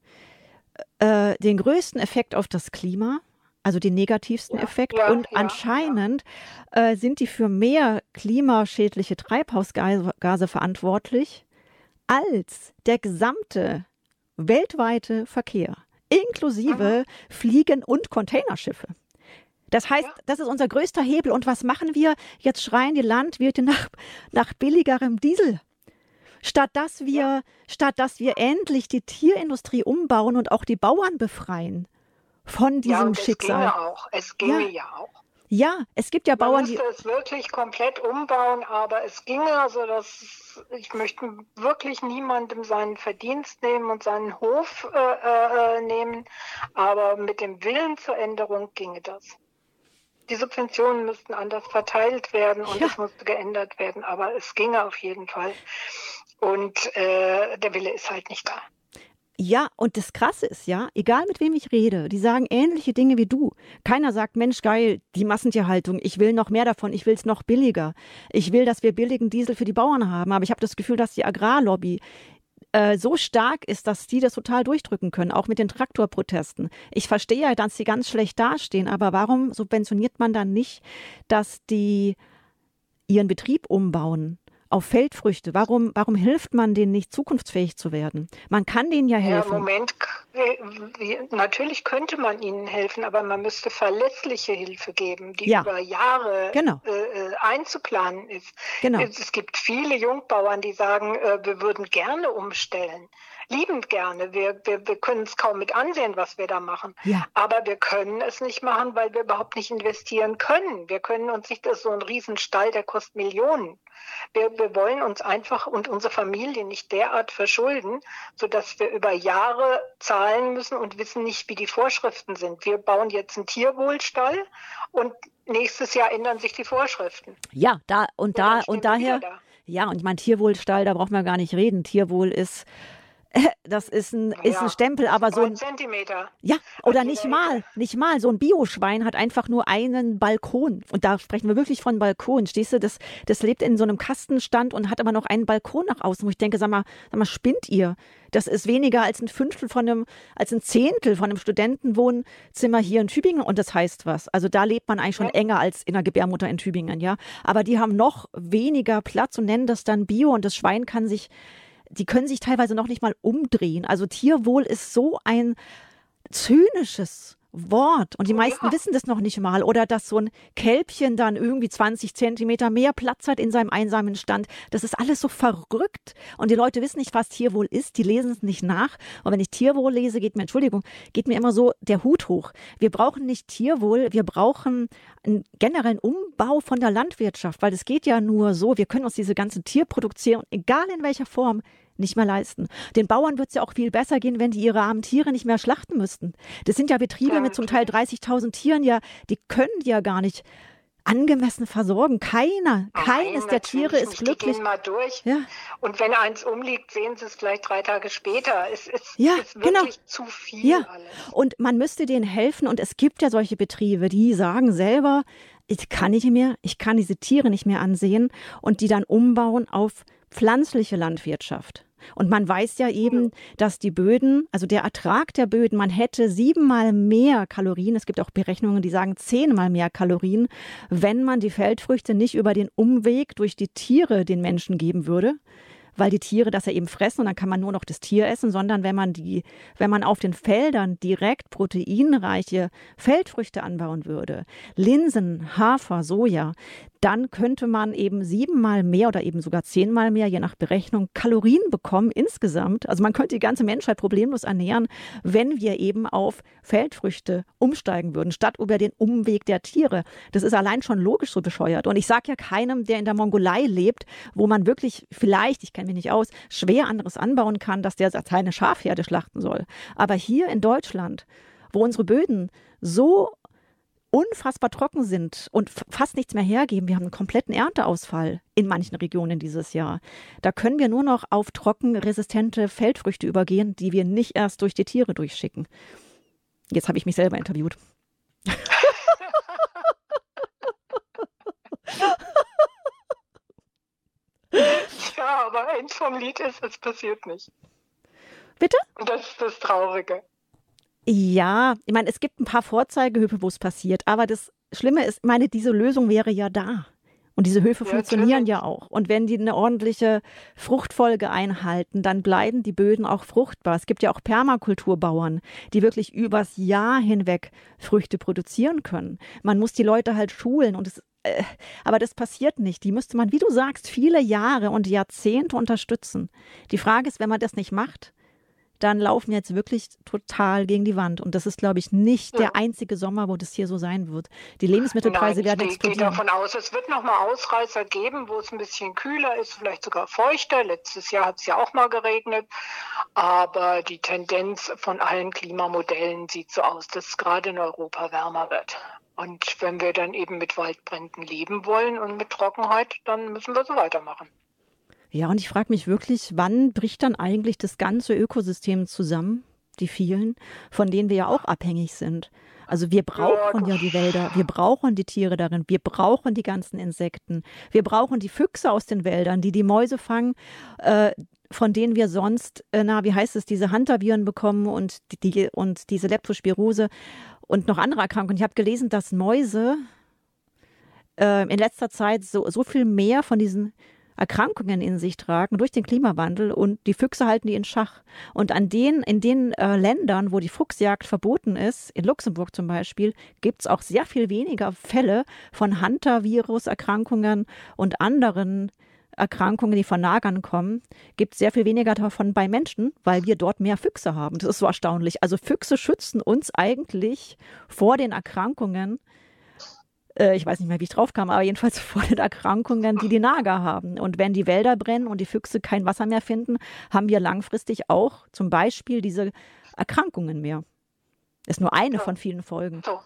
Speaker 1: äh, den größten Effekt auf das Klima, also den negativsten
Speaker 2: Ja,
Speaker 1: Effekt,
Speaker 2: ja,
Speaker 1: und
Speaker 2: ja, ja.
Speaker 1: anscheinend äh, sind die für mehr klimaschädliche Treibhausgase Gase verantwortlich als der gesamte weltweite Verkehr, inklusive Fliegen- und Containerschiffe. Das heißt,
Speaker 2: Ja.
Speaker 1: das ist unser größter Hebel. Und was machen wir? Jetzt schreien die Landwirte nach, nach billigerem Diesel. Statt dass wir, statt dass wir endlich die Tierindustrie umbauen und auch die Bauern befreien von
Speaker 2: Ja,
Speaker 1: diesem
Speaker 2: und es
Speaker 1: Schicksal.
Speaker 2: ginge auch. Es ginge
Speaker 1: Ja.
Speaker 2: ja auch.
Speaker 1: Ja, es gibt ja
Speaker 2: Man
Speaker 1: Bauern, die.
Speaker 2: müsste es wirklich komplett umbauen, aber es ginge, also das, ich möchte wirklich niemandem seinen Verdienst nehmen und seinen Hof äh, äh, nehmen, aber mit dem Willen zur Änderung ginge das. Die Subventionen müssten anders verteilt werden und
Speaker 1: Ja.
Speaker 2: es musste geändert werden, aber es ginge auf jeden Fall. Und äh, der Wille ist halt nicht da.
Speaker 1: Ja, und das Krasse ist ja, egal mit wem ich rede, die sagen ähnliche Dinge wie du. Keiner sagt, Mensch, geil, die Massentierhaltung, ich will noch mehr davon, ich will es noch billiger. Ich will, dass wir billigen Diesel für die Bauern haben. Aber ich habe das Gefühl, dass die Agrarlobby äh, so stark ist, dass die das total durchdrücken können, auch mit den Traktorprotesten. Ich verstehe ja, dass sie ganz schlecht dastehen, aber warum subventioniert man dann nicht, dass die ihren Betrieb umbauen auf Feldfrüchte? Warum, warum hilft man denen nicht, zukunftsfähig zu werden? Man kann denen ja
Speaker 2: Ja, im
Speaker 1: helfen.
Speaker 2: Moment, k- wie- natürlich könnte man ihnen helfen, aber man müsste verlässliche Hilfe geben, die
Speaker 1: Ja.
Speaker 2: über Jahre
Speaker 1: Genau.
Speaker 2: äh, äh, einzuplanen ist.
Speaker 1: Genau.
Speaker 2: Es, es gibt viele Jungbauern, die sagen, äh, wir würden gerne umstellen, liebend gerne. Wir, wir, wir können es kaum mit ansehen, was wir da machen.
Speaker 1: Ja.
Speaker 2: Aber wir können es nicht machen, weil wir überhaupt nicht investieren können. Wir können uns nicht, das ist so ein Riesenstall, der kostet Millionen. Wir, wir wollen uns einfach und unsere Familie nicht derart verschulden, sodass wir über Jahre zahlen müssen und wissen nicht, wie die Vorschriften sind. Wir bauen jetzt einen Tierwohlstall und nächstes Jahr ändern sich die Vorschriften.
Speaker 1: Ja, da und
Speaker 2: Und
Speaker 1: da
Speaker 2: dann stehen
Speaker 1: und
Speaker 2: wir
Speaker 1: daher,
Speaker 2: wieder da.
Speaker 1: ja, und ich meine, Tierwohlstall, da braucht man gar nicht reden. Tierwohl ist, das ist ein, ist
Speaker 2: Naja,
Speaker 1: ein Stempel, aber so
Speaker 2: Neun
Speaker 1: ein,
Speaker 2: Zentimeter.
Speaker 1: ja, oder
Speaker 2: An
Speaker 1: nicht
Speaker 2: jeder
Speaker 1: mal,
Speaker 2: Ecke.
Speaker 1: nicht mal. So ein Bioschwein hat einfach nur einen Balkon. Und da sprechen wir wirklich von Balkon. Stehst du, das, das lebt in so einem Kastenstand und hat aber noch einen Balkon nach außen, wo ich denke, sag mal, sag mal, spinnt ihr? Das ist weniger als ein Fünftel von einem, als ein Zehntel von einem Studentenwohnzimmer hier in Tübingen, und das heißt was. Also da lebt man eigentlich schon
Speaker 2: Ja.
Speaker 1: enger als in der Gebärmutter in Tübingen, ja. Aber die haben noch weniger Platz und nennen das dann Bio, und das Schwein kann sich, die können sich teilweise noch nicht mal umdrehen. Also Tierwohl ist so ein zynisches Wort, und die meisten
Speaker 2: Ja.
Speaker 1: wissen das noch nicht mal. Oder dass so ein Kälbchen dann irgendwie zwanzig Zentimeter mehr Platz hat in seinem einsamen Stand. Das ist alles so verrückt, und die Leute wissen nicht, was Tierwohl ist. Die lesen es nicht nach. Und wenn ich Tierwohl lese, geht mir, Entschuldigung, geht mir immer so der Hut hoch. Wir brauchen nicht Tierwohl, wir brauchen einen generellen Umbau von der Landwirtschaft, weil es geht ja nur so, wir können uns diese ganze Tierproduktion, egal in welcher Form, nicht mehr leisten. Den Bauern wird es ja auch viel besser gehen, wenn die ihre armen Tiere nicht mehr schlachten müssten. Das sind ja Betriebe
Speaker 2: Ja,
Speaker 1: mit zum Teil dreißigtausend Tieren, ja, die können die ja gar nicht angemessen versorgen. Keiner, keines
Speaker 2: Nein,
Speaker 1: der Tiere
Speaker 2: natürlich
Speaker 1: ist
Speaker 2: nicht. Die
Speaker 1: glücklich.
Speaker 2: gehen mal durch.
Speaker 1: Ja.
Speaker 2: Und wenn eins umliegt, sehen sie es vielleicht drei Tage später. Es ist,
Speaker 1: Ja,
Speaker 2: ist
Speaker 1: genau.
Speaker 2: wirklich zu viel
Speaker 1: Ja,
Speaker 2: alles.
Speaker 1: und man müsste denen helfen, und es gibt ja solche Betriebe, die sagen selber, ich kann nicht mehr, ich kann diese Tiere nicht mehr ansehen, und die dann umbauen auf pflanzliche Landwirtschaft. Und man weiß ja eben, dass die Böden, also der Ertrag der Böden, man hätte siebenmal mehr Kalorien, es gibt auch Berechnungen, die sagen zehnmal mehr Kalorien, wenn man die Feldfrüchte nicht über den Umweg durch die Tiere den Menschen geben würde. weil die Tiere das ja eben fressen und dann kann man nur noch das Tier essen, sondern wenn man die, wenn man auf den Feldern direkt proteinreiche Feldfrüchte anbauen würde, Linsen, Hafer, Soja, dann könnte man eben siebenmal mehr oder eben sogar zehnmal mehr, je nach Berechnung, Kalorien bekommen insgesamt. Also man könnte die ganze Menschheit problemlos ernähren, wenn wir eben auf Feldfrüchte umsteigen würden, statt über den Umweg der Tiere. Das ist allein schon logisch so bescheuert. Und ich sage ja keinem, der in der Mongolei lebt, wo man wirklich vielleicht, ich kenne mich nicht aus, schwer anderes anbauen kann, dass der seine Schafherde schlachten soll. Aber hier in Deutschland, wo unsere Böden so unfassbar trocken sind und fast nichts mehr hergeben. Wir haben einen kompletten Ernteausfall in manchen Regionen dieses Jahr. Da können wir nur noch auf trockenresistente Feldfrüchte übergehen, die wir nicht erst durch die Tiere durchschicken. Jetzt habe ich mich selber interviewt.
Speaker 2: Ja, aber eins vom Lied ist, es passiert nicht.
Speaker 1: Bitte?
Speaker 2: Und das ist das Traurige.
Speaker 1: Ja, ich meine, es gibt ein paar Vorzeigehöfe, wo es passiert, aber das Schlimme ist, ich meine, diese Lösung wäre ja da. Und diese Höfe
Speaker 2: Ja,
Speaker 1: funktionieren
Speaker 2: natürlich.
Speaker 1: ja auch. Und wenn die eine ordentliche Fruchtfolge einhalten, dann bleiben die Böden auch fruchtbar. Es gibt ja auch Permakulturbauern, die wirklich übers Jahr hinweg Früchte produzieren können. Man muss die Leute halt schulen und es äh, aber das passiert nicht. Die müsste man, wie du sagst, viele Jahre und Jahrzehnte unterstützen. Die Frage ist, wenn man das nicht macht, dann laufen wir jetzt wirklich total gegen die Wand. Und das ist, glaube ich, nicht
Speaker 2: Ja.
Speaker 1: der einzige Sommer, wo das hier so sein wird. Die Lebensmittelpreise
Speaker 2: Nein,
Speaker 1: werden
Speaker 2: ich gehe gehe
Speaker 1: explodieren.
Speaker 2: davon aus, es wird noch mal Ausreißer geben, wo es ein bisschen kühler ist, vielleicht sogar feuchter. Letztes Jahr hat es ja auch mal geregnet. Aber die Tendenz von allen Klimamodellen sieht so aus, dass es gerade in Europa wärmer wird. Und wenn wir dann eben mit Waldbränden leben wollen und mit Trockenheit, dann müssen wir so weitermachen.
Speaker 1: Ja, und ich frage mich wirklich, wann bricht dann eigentlich das ganze Ökosystem zusammen, die vielen, von denen wir ja auch abhängig sind. Also wir brauchen ja die Wälder, wir brauchen die Tiere darin, wir brauchen die ganzen Insekten, wir brauchen die Füchse aus den Wäldern, die die Mäuse fangen, äh, von denen wir sonst, äh, na, wie heißt es, diese Hantaviren bekommen und, die, die, und diese Leptospirose und noch andere Erkrankungen. Ich habe gelesen, dass Mäuse äh, in letzter Zeit so, so viel mehr von diesen Erkrankungen in sich tragen durch den Klimawandel und die Füchse halten die in Schach. Und an den, in den äh, Ländern, wo die Fuchsjagd verboten ist, in Luxemburg zum Beispiel, gibt es auch sehr viel weniger Fälle von Hantavirus-Erkrankungen und anderen Erkrankungen, die von Nagern kommen, gibt es sehr viel weniger davon bei Menschen, weil wir dort mehr Füchse haben. Das ist so erstaunlich. Also Füchse schützen uns eigentlich vor den Erkrankungen. Ich weiß nicht mehr, wie ich drauf kam, aber jedenfalls vor den Erkrankungen, die die Nager haben. Und wenn die Wälder brennen und die Füchse kein Wasser mehr finden, haben wir langfristig auch zum Beispiel diese Erkrankungen mehr. Ist nur eine
Speaker 2: Ja.
Speaker 1: von vielen Folgen.
Speaker 2: So.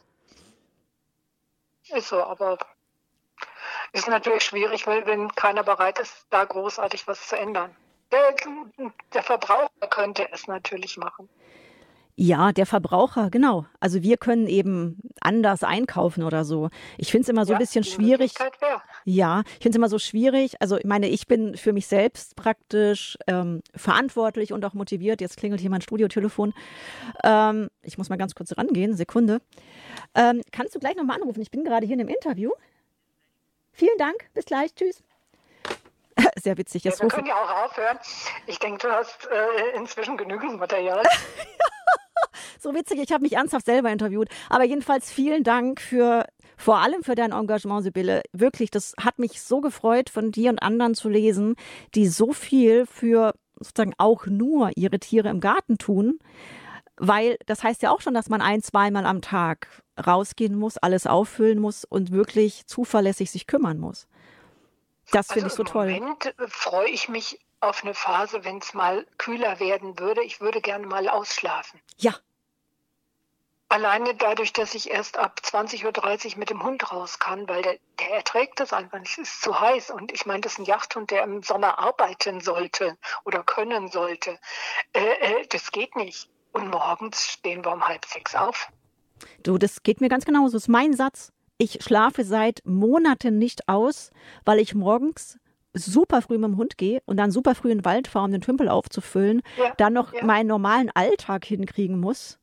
Speaker 2: Ist so, aber ist natürlich schwierig, weil wenn keiner bereit ist, da großartig was zu ändern. Der, der Verbraucher könnte es natürlich machen.
Speaker 1: Ja, der Verbraucher, genau. Also wir können eben anders einkaufen oder so. Ich finde es immer so
Speaker 2: Ja,
Speaker 1: ein bisschen
Speaker 2: die
Speaker 1: schwierig.
Speaker 2: Möglichkeit wäre.
Speaker 1: Ja, ich finde es immer so schwierig. Also ich meine, ich bin für mich selbst praktisch ähm, verantwortlich und auch motiviert. Jetzt klingelt hier mein Studiotelefon. Ähm, ich muss mal ganz kurz rangehen, Sekunde. Ähm, kannst du gleich nochmal anrufen? Ich bin gerade hier in einem Interview. Vielen Dank, bis gleich, tschüss. Sehr witzig.
Speaker 2: Ja,
Speaker 1: Jetzt
Speaker 2: wir
Speaker 1: rufe
Speaker 2: können ja auch aufhören. Ich denke, du hast äh, inzwischen genügend Material.
Speaker 1: So witzig, ich habe mich ernsthaft selber interviewt. Aber jedenfalls vielen Dank für, vor allem für dein Engagement, Sibylle. Wirklich, das hat mich so gefreut, von dir und anderen zu lesen, die so viel für sozusagen auch nur ihre Tiere im Garten tun. Weil das heißt ja auch schon, dass man ein-, zweimal am Tag rausgehen muss, alles auffüllen muss und wirklich zuverlässig sich kümmern muss. Das finde ich so toll.
Speaker 2: Im Moment äh, freue ich mich auf eine Phase, wenn es mal kühler werden würde. Ich würde gerne mal ausschlafen.
Speaker 1: Ja,
Speaker 2: Alleine dadurch, dass ich erst ab zwanzig Uhr dreißig mit dem Hund raus kann, weil der, der erträgt das einfach nicht. Es ist zu heiß. Und ich meine, das ist ein Jagdhund, der im Sommer arbeiten sollte oder können sollte. Äh, äh, das geht nicht. Und morgens stehen wir um halb sechs auf.
Speaker 1: du, das geht mir ganz genauso. Das ist mein Satz. Ich schlafe seit Monaten nicht aus, weil ich morgens super früh mit dem Hund gehe und dann super früh in den Wald fahre, um den Tümpel aufzufüllen,
Speaker 2: Ja,
Speaker 1: dann noch
Speaker 2: ja.
Speaker 1: meinen normalen Alltag hinkriegen muss.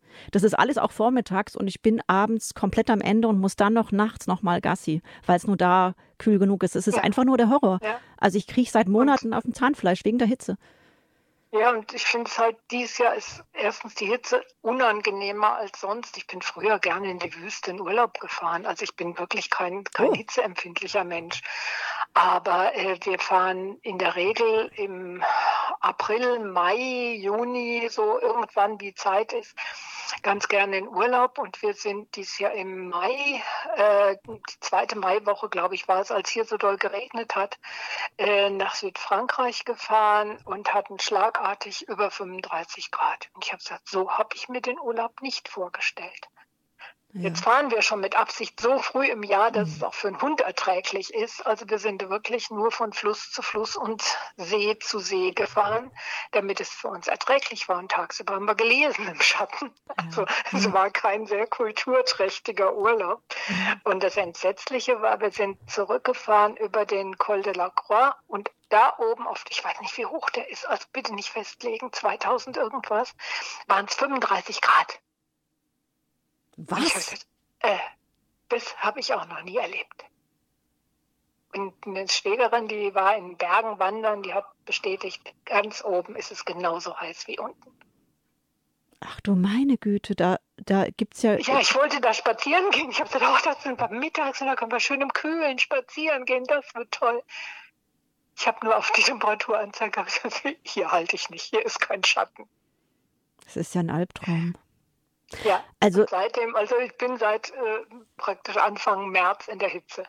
Speaker 1: Das ist alles auch vormittags und ich bin abends komplett am Ende und muss dann noch nachts nochmal Gassi, weil es nur da kühl genug ist. Es ist
Speaker 2: Ja.
Speaker 1: einfach nur der Horror.
Speaker 2: Ja.
Speaker 1: Also ich kriege seit Monaten auf dem Zahnfleisch wegen der Hitze.
Speaker 2: Ja, und ich finde es halt, dieses Jahr ist erstens die Hitze unangenehmer als sonst. Ich bin früher gerne in die Wüste in Urlaub gefahren. Also ich bin wirklich kein, kein
Speaker 1: Oh.
Speaker 2: hitzeempfindlicher Mensch. Aber äh, wir fahren in der Regel im April, Mai, Juni, so irgendwann wie Zeit ist, ganz gerne in Urlaub. Und wir sind dieses Jahr im Mai, äh, die zweite Maiwoche, glaube ich, war es, als hier so doll geregnet hat, äh, nach Südfrankreich gefahren und hatten schlagartig über fünfunddreißig Grad. Und ich habe gesagt, so habe ich mir den Urlaub nicht vorgestellt.
Speaker 1: Ja.
Speaker 2: Jetzt fahren wir schon mit Absicht so früh im Jahr, dass es auch für einen Hund erträglich ist. Also wir sind wirklich nur von Fluss zu Fluss und See zu See gefahren, damit es für uns erträglich war. Und tagsüber haben wir gelesen im Schatten. Also es war kein sehr kulturträchtiger Urlaub. Und das Entsetzliche war, wir sind zurückgefahren über den Col de la Croix und da oben auf, ich weiß nicht, wie hoch der ist, also bitte nicht festlegen, zweitausend irgendwas, waren es fünfunddreißig Grad. Ich hab
Speaker 1: Was?
Speaker 2: gesagt, äh, das habe ich auch noch nie erlebt. Und eine Schwägerin, die war in Bergen wandern, die hat bestätigt, ganz oben ist es genauso heiß wie unten.
Speaker 1: Ach du meine Güte, da, da gibt es ja...
Speaker 2: Ja, ich wollte da spazieren gehen. Ich habe gesagt, oh, das sind wir mittags und da können wir schön im Kühlen spazieren gehen, das wird toll. Ich habe nur auf die Temperaturanzeige gesagt, hier halte ich nicht, hier ist kein Schatten.
Speaker 1: Das ist ja ein Albtraum.
Speaker 2: Ja,
Speaker 1: Also,
Speaker 2: und seitdem, also ich bin seit äh, praktisch Anfang März in der Hitze.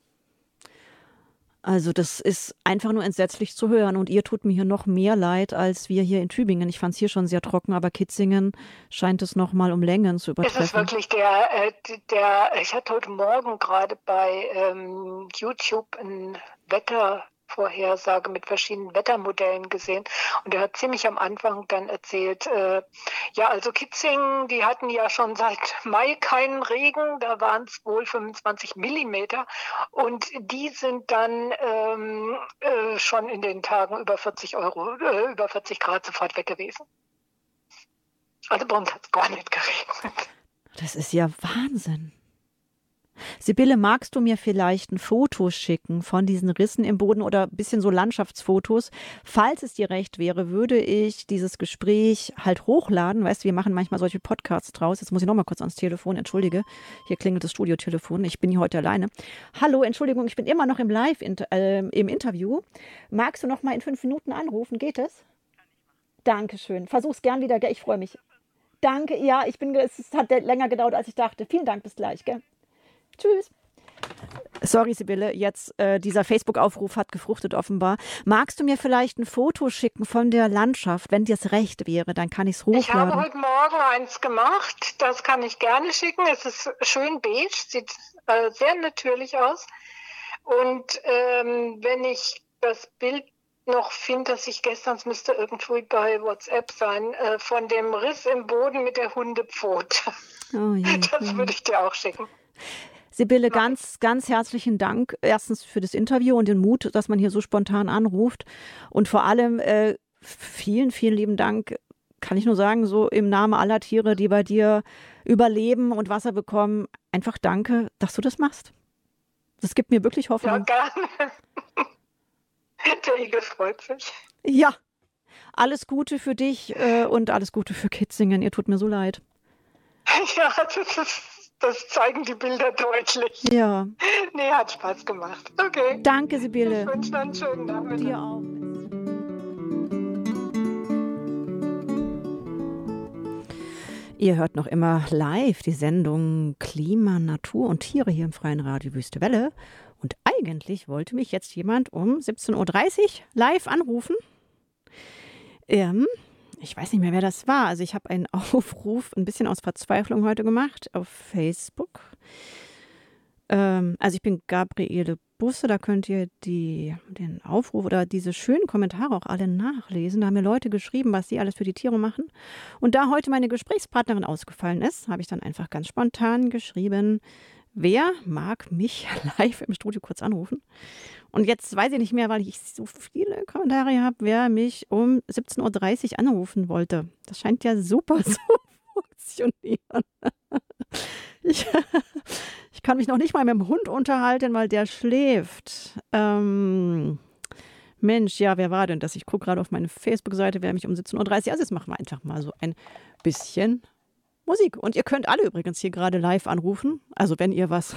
Speaker 1: also das ist einfach nur entsetzlich zu hören und ihr tut mir hier noch mehr leid als wir hier in Tübingen. Ich fand es hier schon sehr trocken, aber Kitzingen scheint es noch mal um Längen zu
Speaker 2: Es ist
Speaker 1: übertreffen.
Speaker 2: wirklich der, äh, der, ich hatte heute Morgen gerade bei ähm, YouTube ein Wettervorhersage mit verschiedenen Wettermodellen gesehen und er hat ziemlich am Anfang dann erzählt, äh, ja, also Kitzingen, die hatten ja schon seit Mai keinen Regen, da waren es wohl fünfundzwanzig Millimeter und die sind dann ähm, äh, schon in den Tagen über vierzig Euro, äh, über vierzig Grad sofort weg gewesen. Also bei uns hat es gar nicht geregnet.
Speaker 1: Das ist ja Wahnsinn. Sibylle, magst du mir vielleicht ein Foto schicken von diesen Rissen im Boden oder ein bisschen so Landschaftsfotos? Falls es dir recht wäre, würde ich dieses Gespräch halt hochladen. Weißt du, wir machen manchmal solche Podcasts draus. Jetzt muss ich noch mal kurz ans Telefon, entschuldige. Hier klingelt das Studiotelefon. Ich bin hier heute alleine. Hallo, Entschuldigung, ich bin immer noch im Live, äh, im Interview. Magst du noch mal in fünf Minuten anrufen? Geht es? Dankeschön. Versuch's gern wieder, gell? Ich freue mich. Danke, ja, ich bin, es hat länger gedauert, als ich dachte. Vielen Dank, bis gleich, gell? Tschüss. Sorry, Sibylle, jetzt äh, dieser Facebook-Aufruf hat gefruchtet offenbar. Magst du mir vielleicht ein Foto schicken von der Landschaft? Wenn dir es recht wäre, dann kann ich es hochladen.
Speaker 2: Ich habe heute Morgen eins gemacht, das kann ich gerne schicken. Es ist schön beige, sieht äh, sehr natürlich aus. Und ähm, wenn ich das Bild noch finde, dass ich gestern, es müsste irgendwo bei WhatsApp sein, äh, von dem Riss im Boden mit der Hundepfote.
Speaker 1: Oh je,
Speaker 2: Das würde ich dir auch schicken.
Speaker 1: Sibylle, ganz, ganz herzlichen Dank. Erstens für das Interview und den Mut, dass man hier so spontan anruft. Und vor allem äh, vielen, vielen lieben Dank, kann ich nur sagen, so im Namen aller Tiere, die bei dir überleben und Wasser bekommen. Einfach danke, dass du das machst. Das gibt mir wirklich Hoffnung.
Speaker 2: Ja, gerne. Der Igel freut sich.
Speaker 1: Ja, alles Gute für dich äh, und alles Gute für Kitzingen. Ihr tut mir so leid.
Speaker 2: Ja, das, ist, das zeigen die Bilder deutlich.
Speaker 1: Ja.
Speaker 2: Nee, hat Spaß gemacht. Okay.
Speaker 1: Danke, Sibylle.
Speaker 2: Ich wünsche noch einen schönen Nachmittag.
Speaker 1: Dir auch. Ihr hört noch immer live die Sendung Klima, Natur und Tiere hier im Freien Radio Wüste Welle. Und eigentlich wollte mich jetzt jemand um siebzehn Uhr dreißig live anrufen. Ähm, ich weiß nicht mehr, wer das war. Also ich habe einen Aufruf ein bisschen aus Verzweiflung heute gemacht auf Facebook. Ähm, also ich bin Gabriele Busse, da könnt ihr die, den Aufruf oder diese schönen Kommentare auch alle nachlesen. Da haben mir Leute geschrieben, was sie alles für die Tiere machen. Und da heute meine Gesprächspartnerin ausgefallen ist, habe ich dann einfach ganz spontan geschrieben, wer mag mich live im Studio kurz anrufen? Und jetzt weiß ich nicht mehr, weil ich so viele Kommentare habe, wer mich um siebzehn Uhr dreißig anrufen wollte. Das scheint ja super zu funktionieren. Ich, ich kann mich noch nicht mal mit dem Hund unterhalten, weil der schläft. Ähm, Mensch, ja, wer war denn das? Ich gucke gerade auf meine Facebook-Seite, wer mich um siebzehn Uhr dreißig. Also jetzt machen wir einfach mal so ein bisschen Musik. Und ihr könnt alle übrigens hier gerade live anrufen. Also wenn ihr was,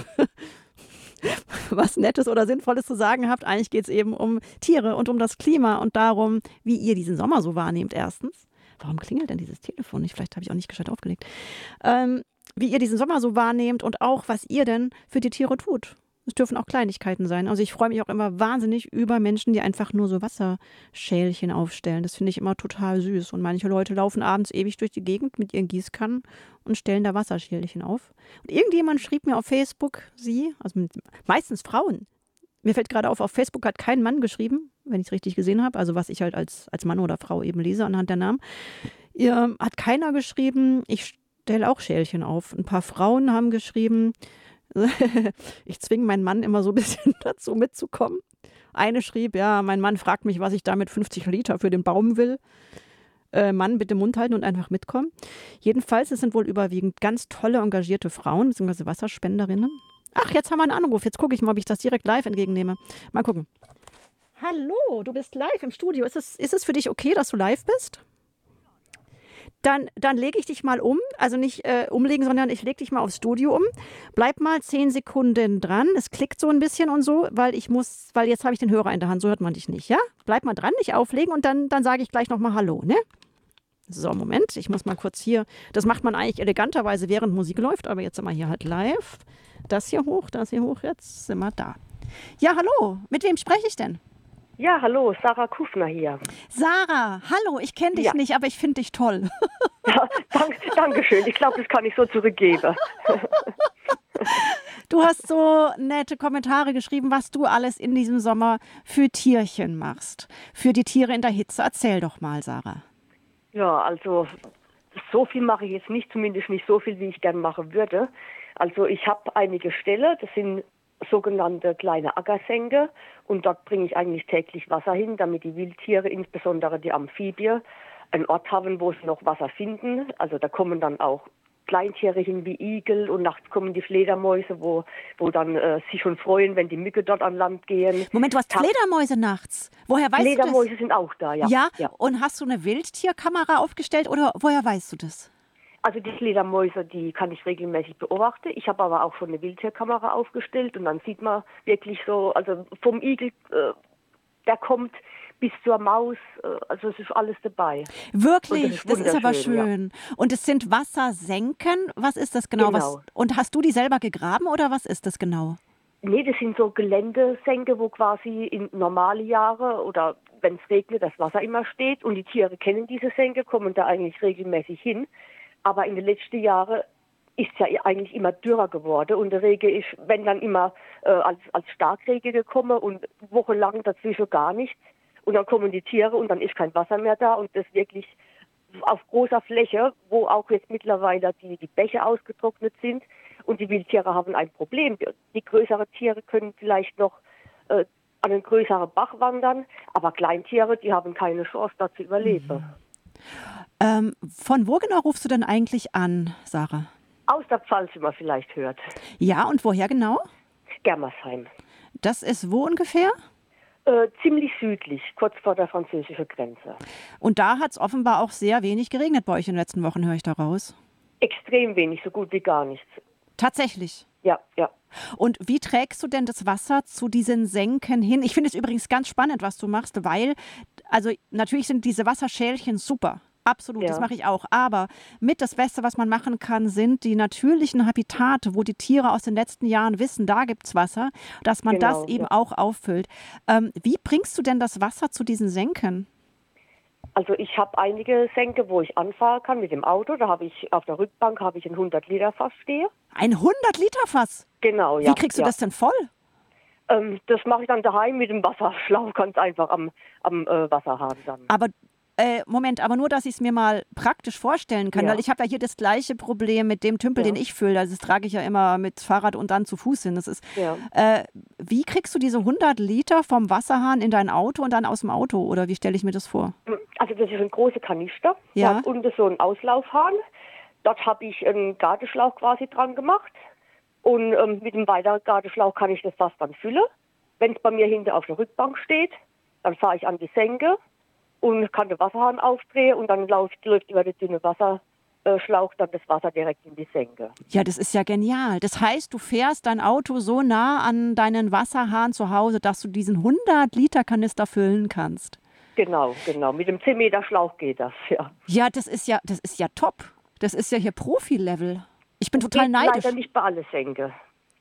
Speaker 1: was Nettes oder Sinnvolles zu sagen habt. Eigentlich geht es eben um Tiere und um das Klima und darum, wie ihr diesen Sommer so wahrnehmt erstens. Warum klingelt denn dieses Telefon nicht? Vielleicht habe ich auch nicht gescheit aufgelegt. Ähm, wie ihr diesen Sommer so wahrnehmt und auch, was ihr denn für die Tiere tut. Es dürfen auch Kleinigkeiten sein. Also ich freue mich auch immer wahnsinnig über Menschen, die einfach nur so Wasserschälchen aufstellen. Das finde ich immer total süß. Und manche Leute laufen abends ewig durch die Gegend mit ihren Gießkannen und stellen da Wasserschälchen auf. Und irgendjemand schrieb mir auf Facebook, sie, also mit, meistens Frauen. Mir fällt gerade auf, auf Facebook hat kein Mann geschrieben, wenn ich es richtig gesehen habe. Also was ich halt als, als Mann oder Frau eben lese anhand der Namen. Ihr, hat keiner geschrieben, ich stelle auch Schälchen auf. Ein paar Frauen haben geschrieben, ich zwinge meinen Mann immer so ein bisschen dazu mitzukommen. Eine schrieb, ja, mein Mann fragt mich, was ich da mit fünfzig Liter für den Baum will. Äh, Mann, bitte Mund halten und einfach mitkommen. Jedenfalls, es sind wohl überwiegend ganz tolle, engagierte Frauen, beziehungsweise Wasserspenderinnen. Ach, jetzt haben wir einen Anruf. Jetzt gucke ich mal, ob ich das direkt live entgegennehme. Mal gucken. Hallo, du bist live im Studio. Ist es, ist es für dich okay, dass du live bist? Dann, dann lege ich dich mal um, also nicht äh, umlegen, sondern ich lege dich mal aufs Studio um. Bleib mal zehn Sekunden dran. Es klickt so ein bisschen und so, weil ich muss, weil jetzt habe ich den Hörer in der Hand, so hört man dich nicht, ja? Bleib mal dran, nicht auflegen und dann, dann sage ich gleich nochmal Hallo, ne? So, Moment, ich muss mal kurz hier, das macht man eigentlich eleganterweise, während Musik läuft, aber jetzt sind wir hier halt live. Das hier hoch, das hier hoch, jetzt sind wir da. Ja, hallo, mit wem spreche ich denn?
Speaker 3: Ja, hallo, Sarah Kufner hier.
Speaker 1: Sarah, hallo, ich kenne dich
Speaker 3: ja.
Speaker 1: nicht, aber ich finde dich toll.
Speaker 3: Ja, dank, danke schön, ich glaube, das kann ich so zurückgeben.
Speaker 1: Du hast so nette Kommentare geschrieben, was du alles in diesem Sommer für Tierchen machst, für die Tiere in der Hitze. Erzähl doch mal, Sarah.
Speaker 3: Ja, also so viel mache ich jetzt nicht, zumindest nicht so viel, wie ich gern machen würde. Also ich habe einige Ställe, das sind sogenannte kleine Ackersänke und dort bringe ich eigentlich täglich Wasser hin, damit die Wildtiere, insbesondere die Amphibien, einen Ort haben, wo sie noch Wasser finden. Also da kommen dann auch Kleintiere hin wie Igel und nachts kommen die Fledermäuse, wo, wo dann äh, sich schon freuen, wenn die Mücke dort an Land gehen.
Speaker 1: Moment, du hast
Speaker 3: Tag
Speaker 1: Fledermäuse nachts. Woher weißt
Speaker 3: Fledermäuse
Speaker 1: du das?
Speaker 3: sind auch da, ja.
Speaker 1: ja.
Speaker 3: ja.
Speaker 1: Und hast du eine Wildtierkamera aufgestellt oder woher weißt du das?
Speaker 3: Also die Fledermäuse, die kann ich regelmäßig beobachten. Ich habe aber auch schon eine Wildtierkamera aufgestellt und dann sieht man wirklich so, also vom Igel, äh, der kommt bis zur Maus, äh, also es ist alles dabei.
Speaker 1: Wirklich,
Speaker 3: das ist,
Speaker 1: das ist aber schön.
Speaker 3: Ja.
Speaker 1: Und es sind Wassersenken, was ist das genau?
Speaker 3: Genau.
Speaker 1: Was, und hast du die selber gegraben oder was ist das genau?
Speaker 3: Nee, das sind so Geländesenke, wo quasi in normale Jahre oder wenn es regnet, das Wasser immer steht und die Tiere kennen diese Senke, kommen da eigentlich regelmäßig hin. Aber in den letzten Jahren ist es ja eigentlich immer dürrer geworden und der Regen ist, wenn dann immer äh, als, als Starkregen gekommen und wochenlang dazwischen gar nichts. Und dann kommen die Tiere und dann ist kein Wasser mehr da und das wirklich auf großer Fläche, wo auch jetzt mittlerweile die, die Bäche ausgetrocknet sind und die Wildtiere haben ein Problem. Die größeren Tiere können vielleicht noch äh, an einen größeren Bach wandern, aber Kleintiere, die haben keine Chance, da zu überleben.
Speaker 1: Mhm. Ähm, von wo genau rufst du denn eigentlich an, Sarah?
Speaker 3: Aus der Pfalz, wie man vielleicht hört.
Speaker 1: Ja, und woher genau?
Speaker 3: Germersheim.
Speaker 1: Das ist wo ungefähr?
Speaker 3: Äh, ziemlich südlich, kurz vor der französischen Grenze.
Speaker 1: Und da hat es offenbar auch sehr wenig geregnet bei euch in den letzten Wochen, höre ich daraus.
Speaker 3: Extrem wenig, so gut wie gar nichts.
Speaker 1: Tatsächlich?
Speaker 3: Ja, ja.
Speaker 1: Und wie trägst du denn das Wasser zu diesen Senken hin? Ich finde es übrigens ganz spannend, was du machst, weil, also natürlich sind diese Wasserschälchen super. Absolut, ja. Das mache ich auch. Aber mit das Beste, was man machen kann, sind die natürlichen Habitate, wo die Tiere aus den letzten Jahren wissen, da gibt es Wasser, dass man
Speaker 3: genau,
Speaker 1: das eben
Speaker 3: ja.
Speaker 1: auch auffüllt. Ähm, wie bringst du denn das Wasser zu diesen Senken?
Speaker 3: Also ich habe einige Senke, wo ich anfahren kann mit dem Auto. Da habe ich auf der Rückbank habe ich ein hundert Liter Fass stehen.
Speaker 1: Ein hundert Liter Fass?
Speaker 3: Genau, ja.
Speaker 1: Wie kriegst du
Speaker 3: ja.
Speaker 1: das denn voll?
Speaker 3: Ähm, das mache ich dann daheim mit dem Wasserschlauch ganz einfach am, am äh, Wasserhahn dann.
Speaker 1: Aber Äh, Moment, aber nur, dass ich es mir mal praktisch vorstellen kann,
Speaker 3: ja.
Speaker 1: weil ich habe ja hier das gleiche Problem mit dem Tümpel,
Speaker 3: ja.
Speaker 1: den ich fülle. Also das trage ich ja immer mit Fahrrad und dann zu Fuß hin. Das ist,
Speaker 3: ja.
Speaker 1: äh, wie kriegst du diese hundert Liter vom Wasserhahn in dein Auto und dann aus dem Auto? Oder wie stelle ich mir das vor?
Speaker 3: Also das ist ein großer Kanister.
Speaker 1: Ja.
Speaker 3: Da hat unten so ein Auslaufhahn. dort habe ich einen Gartenschlauch quasi dran gemacht. Und ähm, mit dem weiteren Gartenschlauch kann ich das Fass dann füllen. Wenn es bei mir hinten auf der Rückbank steht, dann fahre ich an die Senke und kann den Wasserhahn aufdrehen und dann läuft, läuft über den dünnen Wasserschlauch dann das Wasser direkt in die Senke.
Speaker 1: Ja, das ist ja genial. Das heißt, du fährst dein Auto so nah an deinen Wasserhahn zu Hause, dass du diesen hundert Liter Kanister füllen kannst.
Speaker 3: Genau, genau. Mit dem zehn Meter Schlauch geht das, ja.
Speaker 1: Ja, das ist ja, das ist ja top. Das ist ja hier Profi-Level. Ich bin
Speaker 3: Das
Speaker 1: total
Speaker 3: geht
Speaker 1: neidisch.
Speaker 3: leider nicht bei allen Senke.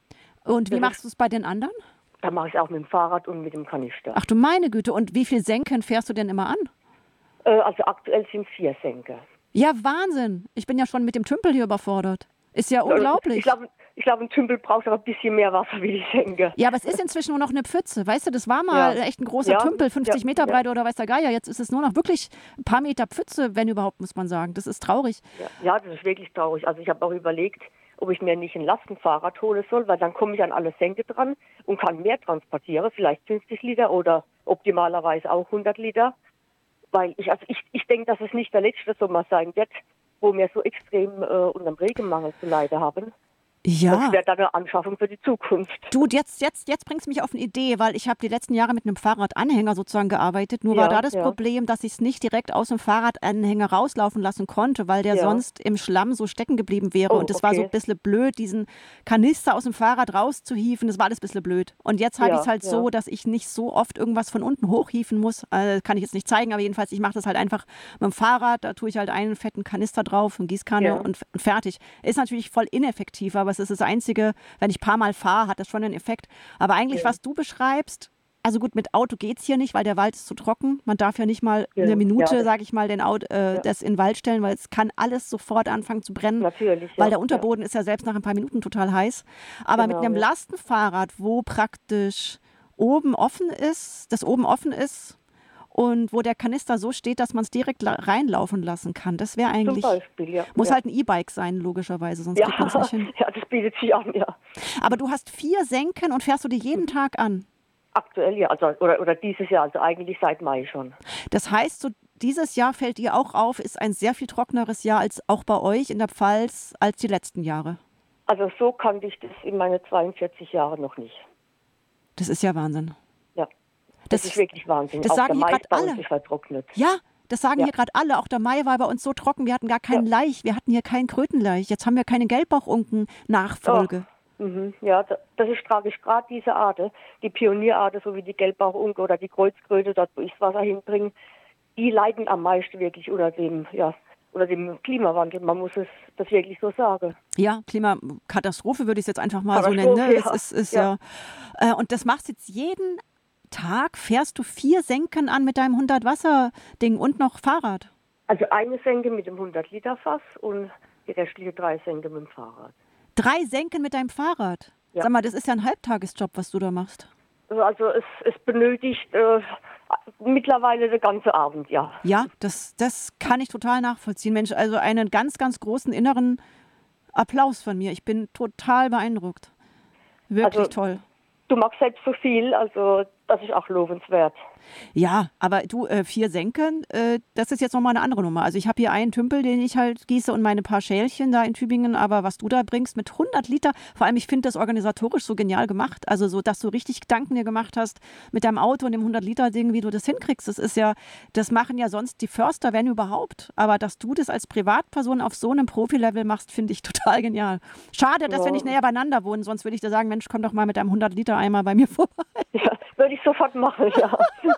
Speaker 1: Und wie
Speaker 3: das
Speaker 1: machst du es bei den anderen?
Speaker 3: Da mache ich es auch mit dem Fahrrad und mit dem Kanister.
Speaker 1: Ach du meine Güte. Und wie viel Senken fährst du denn immer an?
Speaker 3: Äh, also aktuell sind vier Senke.
Speaker 1: Ja, Wahnsinn. Ich bin ja schon mit dem Tümpel hier überfordert. Ist ja unglaublich.
Speaker 3: Ich glaube, ich glaub, ein Tümpel braucht aber ein bisschen mehr Wasser wie die Senke.
Speaker 1: Ja, aber es ist inzwischen nur noch eine Pfütze. Weißt du, das war mal
Speaker 3: Ja.
Speaker 1: echt ein großer
Speaker 3: Ja,
Speaker 1: Tümpel, fünfzig
Speaker 3: ja,
Speaker 1: Meter
Speaker 3: ja.
Speaker 1: breit oder weiß der Geier. Jetzt ist es nur noch wirklich ein paar Meter Pfütze, wenn überhaupt, muss man sagen. Das ist traurig.
Speaker 3: Ja, ja, das ist wirklich traurig. Also ich habe auch überlegt, ob ich mir nicht ein Lastenfahrrad holen soll, weil dann komme ich an alle Senke dran und kann mehr transportieren, vielleicht fünfzig Liter oder optimalerweise auch hundert Liter. Weil ich, also ich, ich denke, dass es nicht der letzte Sommer sein wird, wo wir so extrem äh, unter dem Regenmangel zu leiden haben.
Speaker 1: Ja.
Speaker 3: Das wäre dann eine Anschaffung für die Zukunft.
Speaker 1: Du, jetzt, jetzt, jetzt bringst du mich auf eine Idee, weil ich habe die letzten Jahre mit einem Fahrradanhänger sozusagen gearbeitet. Nur
Speaker 3: Ja,
Speaker 1: war da das
Speaker 3: ja.
Speaker 1: Problem, dass ich es nicht direkt aus dem Fahrradanhänger rauslaufen lassen konnte, weil der
Speaker 3: Ja.
Speaker 1: sonst im Schlamm so stecken geblieben wäre.
Speaker 3: Oh,
Speaker 1: Und das war so
Speaker 3: okay.
Speaker 1: ein bisschen blöd, diesen Kanister aus dem Fahrrad rauszuhieven. Das war alles ein bisschen blöd. Und jetzt habe
Speaker 3: Ja,
Speaker 1: ich es halt
Speaker 3: ja.
Speaker 1: so, dass ich nicht so oft irgendwas von unten hochhieven muss. Äh, kann ich jetzt nicht zeigen, aber jedenfalls, ich mache das halt einfach mit dem Fahrrad. Da tue ich halt einen fetten Kanister drauf, eine Gießkanne
Speaker 3: Ja.
Speaker 1: und, und fertig. Ist natürlich voll ineffektiv, aber es ist das Einzige, wenn ich ein paar Mal fahre, hat das schon einen Effekt. Aber eigentlich,
Speaker 3: Ja.
Speaker 1: was du beschreibst, also gut, mit Auto geht es hier nicht, weil der Wald ist zu trocken. Man darf ja nicht mal
Speaker 3: Ja,
Speaker 1: eine Minute,
Speaker 3: ja.
Speaker 1: sage ich mal, den Auto, äh,
Speaker 3: Ja.
Speaker 1: das in den Wald stellen, weil es kann alles sofort anfangen zu brennen.
Speaker 3: Natürlich.
Speaker 1: Weil
Speaker 3: ja,
Speaker 1: der Unterboden ist ja selbst nach ein paar Minuten total heiß. Aber
Speaker 3: Genau,
Speaker 1: mit einem
Speaker 3: ja.
Speaker 1: Lastenfahrrad, wo praktisch oben offen ist, das oben offen ist und wo der Kanister so steht, dass man es direkt la- reinlaufen lassen kann, das wäre
Speaker 3: Ja, zum
Speaker 1: eigentlich,
Speaker 3: Beispiel, ja.
Speaker 1: muss
Speaker 3: ja.
Speaker 1: halt ein E-Bike sein, logischerweise, sonst
Speaker 3: ja.
Speaker 1: kriegt man es nicht hin.
Speaker 3: ja, das bietet sich an, ja.
Speaker 1: Aber du hast vier Senken und fährst du die jeden Tag an.
Speaker 3: Aktuell ja, also oder, oder dieses Jahr, also eigentlich seit Mai schon.
Speaker 1: Das heißt, so dieses Jahr fällt dir auch auf, ist ein sehr viel trockeneres Jahr als auch bei euch in der Pfalz als die letzten Jahre.
Speaker 3: Also so kannte ich das in meinen zweiundvierzig Jahren noch nicht.
Speaker 1: Das ist ja Wahnsinn.
Speaker 3: Ja,
Speaker 1: Das,
Speaker 3: das, ist wirklich Wahnsinn.
Speaker 1: das
Speaker 3: Auch
Speaker 1: sagen
Speaker 3: der
Speaker 1: hier
Speaker 3: Mais
Speaker 1: grad
Speaker 3: bei
Speaker 1: alle.
Speaker 3: uns ist vertrocknet.
Speaker 1: Ja, das sagen
Speaker 3: Ja.
Speaker 1: hier gerade alle. Auch der Mai war bei uns so trocken, wir hatten gar keinen
Speaker 3: Ja.
Speaker 1: Laich. Wir hatten hier keinen Krötenlaich. Jetzt haben wir keine Gelbbauchunken-Nachfolge.
Speaker 3: Mhm. Ja, da- das ist tragisch. Gerade diese Arten, die Pionierarten, so wie die Gelbbauchunke oder die Kreuzkröte, dort wo ich das Wasser hinbringe, die leiden am meisten wirklich unter dem, ja, unter dem Klimawandel. Man muss es das wirklich so sagen.
Speaker 1: Ja, Klimakatastrophe würde ich es jetzt einfach mal so nennen.
Speaker 3: Katastrophe,
Speaker 1: Ne? Es
Speaker 3: ja.
Speaker 1: ist, ist ja. Äh, und das machst jetzt jeden Tag, fährst du vier Senken an mit deinem hundert-Wasser-Ding und noch Fahrrad.
Speaker 3: Also eine Senke mit dem hundert Liter Fass und die restliche drei Senke mit dem Fahrrad.
Speaker 1: Drei Senken mit deinem Fahrrad.
Speaker 3: Ja.
Speaker 1: Sag mal, das ist ja ein Halbtagesjob, was du da machst.
Speaker 3: Also es, es benötigt äh, mittlerweile den ganzen Abend, ja.
Speaker 1: Ja, das, das kann ich total nachvollziehen. Mensch, also einen ganz, ganz großen inneren Applaus von mir. Ich bin total beeindruckt. Wirklich
Speaker 3: Also-
Speaker 1: toll.
Speaker 3: Du machst selbst so viel, also das ist auch lobenswert.
Speaker 1: Ja, aber du, äh, vier Senken, äh, das ist jetzt nochmal eine andere Nummer. Also ich habe hier einen Tümpel, den ich halt gieße und meine paar Schälchen da in Tübingen, aber was du da bringst mit hundert Liter, vor allem ich finde das organisatorisch so genial gemacht, also so, dass du richtig Gedanken dir gemacht hast mit deinem Auto und dem hundert Liter Ding, wie du das hinkriegst, das ist ja, das machen ja sonst die Förster, wenn überhaupt, aber dass du das als Privatperson auf so einem Profilevel machst, finde ich total genial. Schade, dass
Speaker 3: Ja.
Speaker 1: wir nicht näher beieinander wohnen, sonst würde ich dir sagen, Mensch, komm doch mal mit deinem hundert Liter Eimer bei mir vorbei.
Speaker 3: Ja, würde ich sofort machen, ja.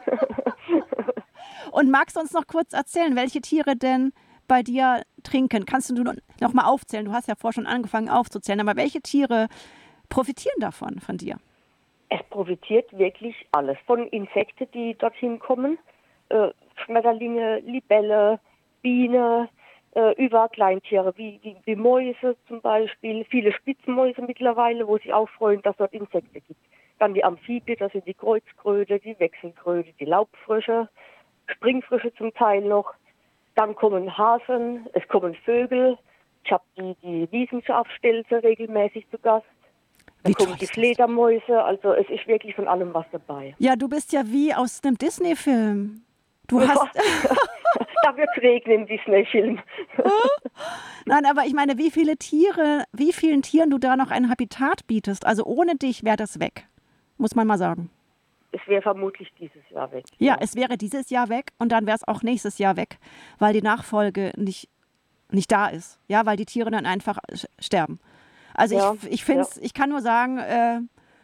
Speaker 1: Und magst du uns noch kurz erzählen, welche Tiere denn bei dir trinken? Kannst du noch mal aufzählen? Du hast ja vorher schon angefangen aufzuzählen, aber welche Tiere profitieren davon, von dir?
Speaker 3: Es profitiert wirklich alles. Von Insekten, die dorthin kommen, äh, Schmetterlinge, Libelle, Biene, äh, über Kleintiere wie, wie, wie Mäuse zum Beispiel, viele Spitzmäuse mittlerweile, wo sich auch freuen, dass es dort Insekten gibt. Dann die Amphibien, das sind die Kreuzkröte, die Wechselkröte, die Laubfrösche, Springfrösche zum Teil noch. Dann kommen Hasen, es kommen Vögel. Ich habe die, die Wiesenschafstelze regelmäßig zu Gast. Dann
Speaker 1: Wie toll
Speaker 3: kommen die
Speaker 1: ist das?
Speaker 3: Fledermäuse. Also es ist wirklich von allem was dabei.
Speaker 1: Ja, du bist ja wie aus einem Disney-Film. Du hast,
Speaker 3: Da wird es regnen im Disney-Film.
Speaker 1: Nein, aber ich meine, wie viele Tiere, wie vielen Tieren du da noch ein Habitat bietest. Also ohne dich wäre das weg, muss man mal sagen.
Speaker 3: Es wäre vermutlich dieses Jahr weg.
Speaker 1: Ja, es wäre dieses Jahr weg und dann wäre es auch nächstes Jahr weg, weil die Nachfolge nicht, nicht da ist. Ja, weil die Tiere dann einfach sterben. Also
Speaker 3: Ja,
Speaker 1: ich, ich finde es,
Speaker 3: ja.
Speaker 1: ich kann nur sagen, äh,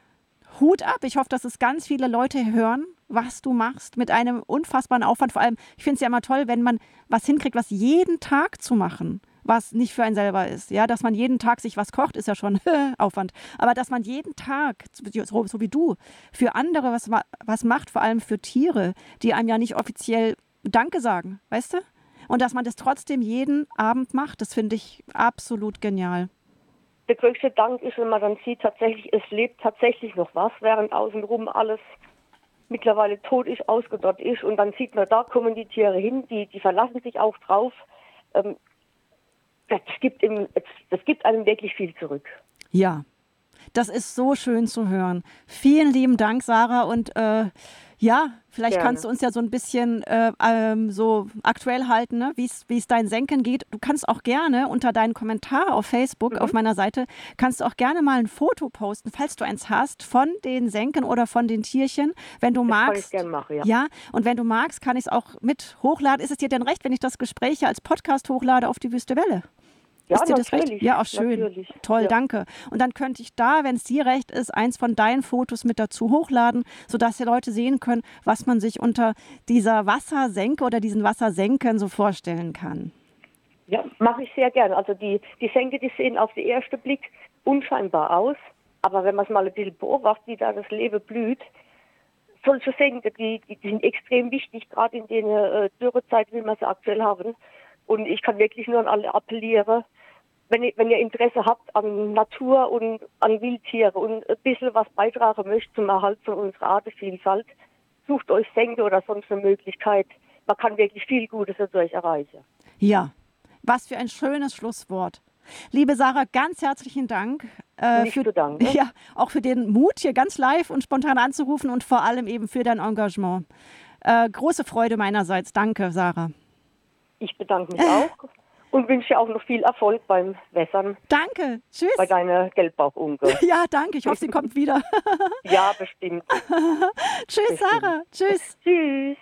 Speaker 1: Hut ab. Ich hoffe, dass es ganz viele Leute hören, was du machst mit einem unfassbaren Aufwand. Vor allem, ich finde es ja immer toll, wenn man was hinkriegt, was jeden Tag zu machen, was nicht für einen selber ist. Ja, dass man jeden Tag sich was kocht, ist ja schon Aufwand. Aber dass man jeden Tag, so, so wie du, für andere was, was macht, vor allem für Tiere, die einem ja nicht offiziell Danke sagen, weißt du? Und dass man das trotzdem jeden Abend macht, das finde ich absolut genial.
Speaker 3: Der größte Dank ist, wenn man dann sieht, tatsächlich, es lebt tatsächlich noch was, während außenrum alles mittlerweile tot ist, ausgedörrt ist. Und dann sieht man, da kommen die Tiere hin, die, die verlassen sich auch drauf. Ähm, das, gibt ihm, das gibt einem wirklich viel zurück.
Speaker 1: Ja, das ist so schön zu hören. Vielen lieben Dank, Sarah. Und äh, ja, vielleicht
Speaker 3: Gerne.
Speaker 1: kannst du uns ja so ein bisschen äh, ähm, so aktuell halten, ne? wie es dein Senken geht. Du kannst auch gerne unter deinen Kommentar auf Facebook, mhm. auf meiner Seite, kannst du auch gerne mal ein Foto posten, falls du eins hast, von den Senken oder von den Tierchen, wenn du
Speaker 3: das
Speaker 1: magst.
Speaker 3: Kann ich gerne machen, ja.
Speaker 1: Ja, und wenn du magst, kann ich es auch mit hochladen. Ist es dir denn recht, wenn ich das Gespräch hier als Podcast hochlade auf die Wüste Welle?
Speaker 3: Ja,
Speaker 1: ist dir das
Speaker 3: natürlich.
Speaker 1: recht? Ja, auch schön.
Speaker 3: Natürlich.
Speaker 1: Toll,
Speaker 3: ja.
Speaker 1: danke. Und dann könnte ich da, wenn es dir recht ist, eins von deinen Fotos mit dazu hochladen, sodass die Leute sehen können, was man sich unter dieser Wassersenke oder diesen Wassersenken so vorstellen kann.
Speaker 3: Ja, mache ich sehr gerne. Also die, die Senke, die sehen auf den ersten Blick unscheinbar aus. Aber wenn man es mal ein bisschen beobachtet, wie da das Leben blüht, solche Senke, die, die sind extrem wichtig, gerade in der äh, Dürrezeit, wie wir sie aktuell haben. Und ich kann wirklich nur an alle appellieren, wenn ihr, wenn ihr Interesse habt an Natur und an Wildtiere und ein bisschen was beitragen möchtet zum Erhalt von unserer Artenvielfalt, sucht euch Senke oder sonst eine Möglichkeit. Man kann wirklich viel Gutes dadurch erreichen.
Speaker 1: Ja, was für ein schönes Schlusswort. Liebe Sarah, ganz herzlichen Dank. Äh,
Speaker 3: Nicht
Speaker 1: für,
Speaker 3: zu danken.
Speaker 1: Ja, auch für den Mut, hier ganz live und spontan anzurufen und vor allem eben für dein Engagement. Äh, große Freude meinerseits. Danke, Sarah.
Speaker 3: Ich bedanke mich auch und wünsche dir auch noch viel Erfolg beim Wässern.
Speaker 1: Danke. Tschüss.
Speaker 3: Bei deiner Gelbbauchunke.
Speaker 1: Ja, danke. Ich hoffe, sie kommt wieder.
Speaker 3: Ja, bestimmt.
Speaker 1: Tschüss, bestimmt. Sarah. Tschüss.
Speaker 3: Tschüss.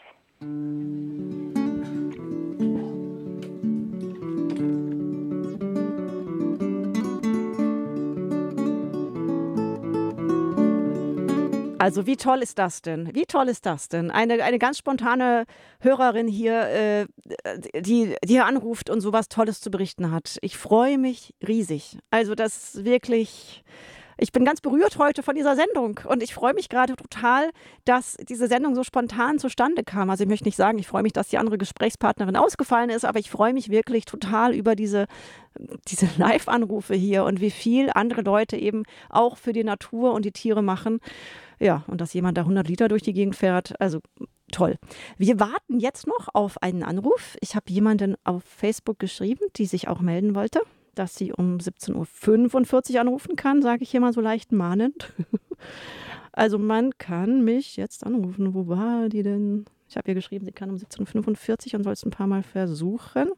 Speaker 1: Also wie toll ist das denn? Wie toll ist das denn? Eine, eine ganz spontane Hörerin hier, äh, die, die hier anruft und sowas Tolles zu berichten hat. Ich freue mich riesig. Also das ist wirklich... Ich bin ganz berührt heute von dieser Sendung und ich freue mich gerade total, dass diese Sendung so spontan zustande kam. Also ich möchte nicht sagen, ich freue mich, dass die andere Gesprächspartnerin ausgefallen ist, aber ich freue mich wirklich total über diese, diese Live-Anrufe hier und wie viel andere Leute eben auch für die Natur und die Tiere machen. Ja, und dass jemand da hundert Liter durch die Gegend fährt, also toll. Wir warten jetzt noch auf einen Anruf. Ich habe jemanden auf Facebook geschrieben, die sich auch melden wollte, dass sie um siebzehn Uhr fünfundvierzig anrufen kann, sage ich hier mal so leicht mahnend. Also man kann mich jetzt anrufen. Wo war die denn? Ich habe ihr geschrieben, sie kann um siebzehn Uhr fünfundvierzig und soll es ein paar Mal versuchen.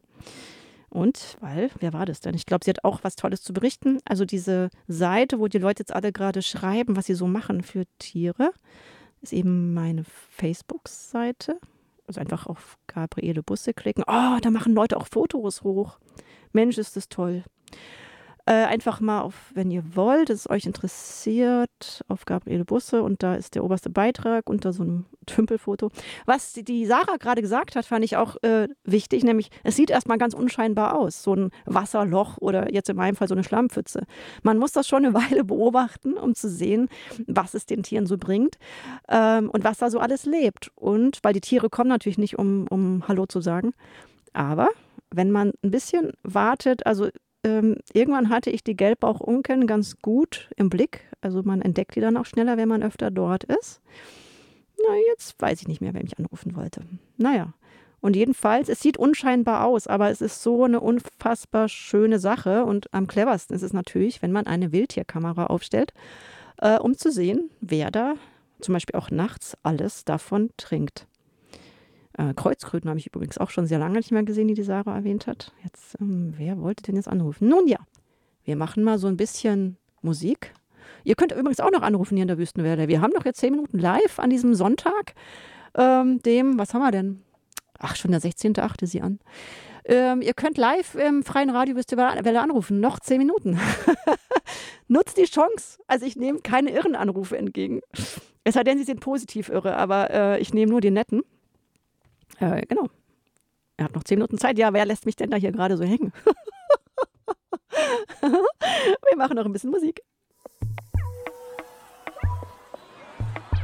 Speaker 1: Und, weil, wer war das denn? Ich glaube, sie hat auch was Tolles zu berichten. Also diese Seite, wo die Leute jetzt alle gerade schreiben, was sie so machen für Tiere, ist eben meine Facebook-Seite. Also einfach auf Gabriele Busse klicken. Oh, da machen Leute auch Fotos hoch. Mensch, ist das toll. Äh, einfach mal auf, wenn ihr wollt, es euch interessiert, auf Gabriele Busse und da ist der oberste Beitrag unter so einem Tümpelfoto. Was die, die Sarah gerade gesagt hat, fand ich auch äh, wichtig, nämlich es sieht erstmal ganz unscheinbar aus, so ein Wasserloch oder jetzt in meinem Fall so eine Schlammpfütze. Man muss das schon eine Weile beobachten, um zu sehen, was es den Tieren so bringt ähm, und was da so alles lebt. Und weil die Tiere kommen natürlich nicht, um, um Hallo zu sagen, aber wenn man ein bisschen wartet, also ähm, irgendwann hatte ich die Gelbbauchunken ganz gut im Blick. Also man entdeckt die dann auch schneller, wenn man öfter dort ist. Na, jetzt weiß ich nicht mehr, wer mich anrufen wollte. Naja, und jedenfalls, es sieht unscheinbar aus, aber es ist so eine unfassbar schöne Sache. Und am cleversten ist es natürlich, wenn man eine Wildtierkamera aufstellt, äh, um zu sehen, wer da zum Beispiel auch nachts alles davon trinkt. Äh, Kreuzkröten habe ich übrigens auch schon sehr lange nicht mehr gesehen, die die Sarah erwähnt hat. Jetzt, ähm, wer wollte denn jetzt anrufen? Nun ja, wir machen mal so ein bisschen Musik. Ihr könnt übrigens auch noch anrufen hier in der Wüstenwelle. Wir haben doch jetzt zehn Minuten live an diesem Sonntag, ähm, dem, was haben wir denn? Ach, schon der sechzehnten achte sie an. Ähm, ihr könnt live im freien Radio Wüstenwelle anrufen. Noch zehn Minuten. Nutzt die Chance. Also ich nehme keine irren Anrufe entgegen. Es sei denn, sie sind positiv irre, aber äh, ich nehme nur die netten. Äh, genau. Er hat noch zehn Minuten Zeit. Ja, wer lässt mich denn da hier gerade so hängen? Wir machen noch ein bisschen Musik.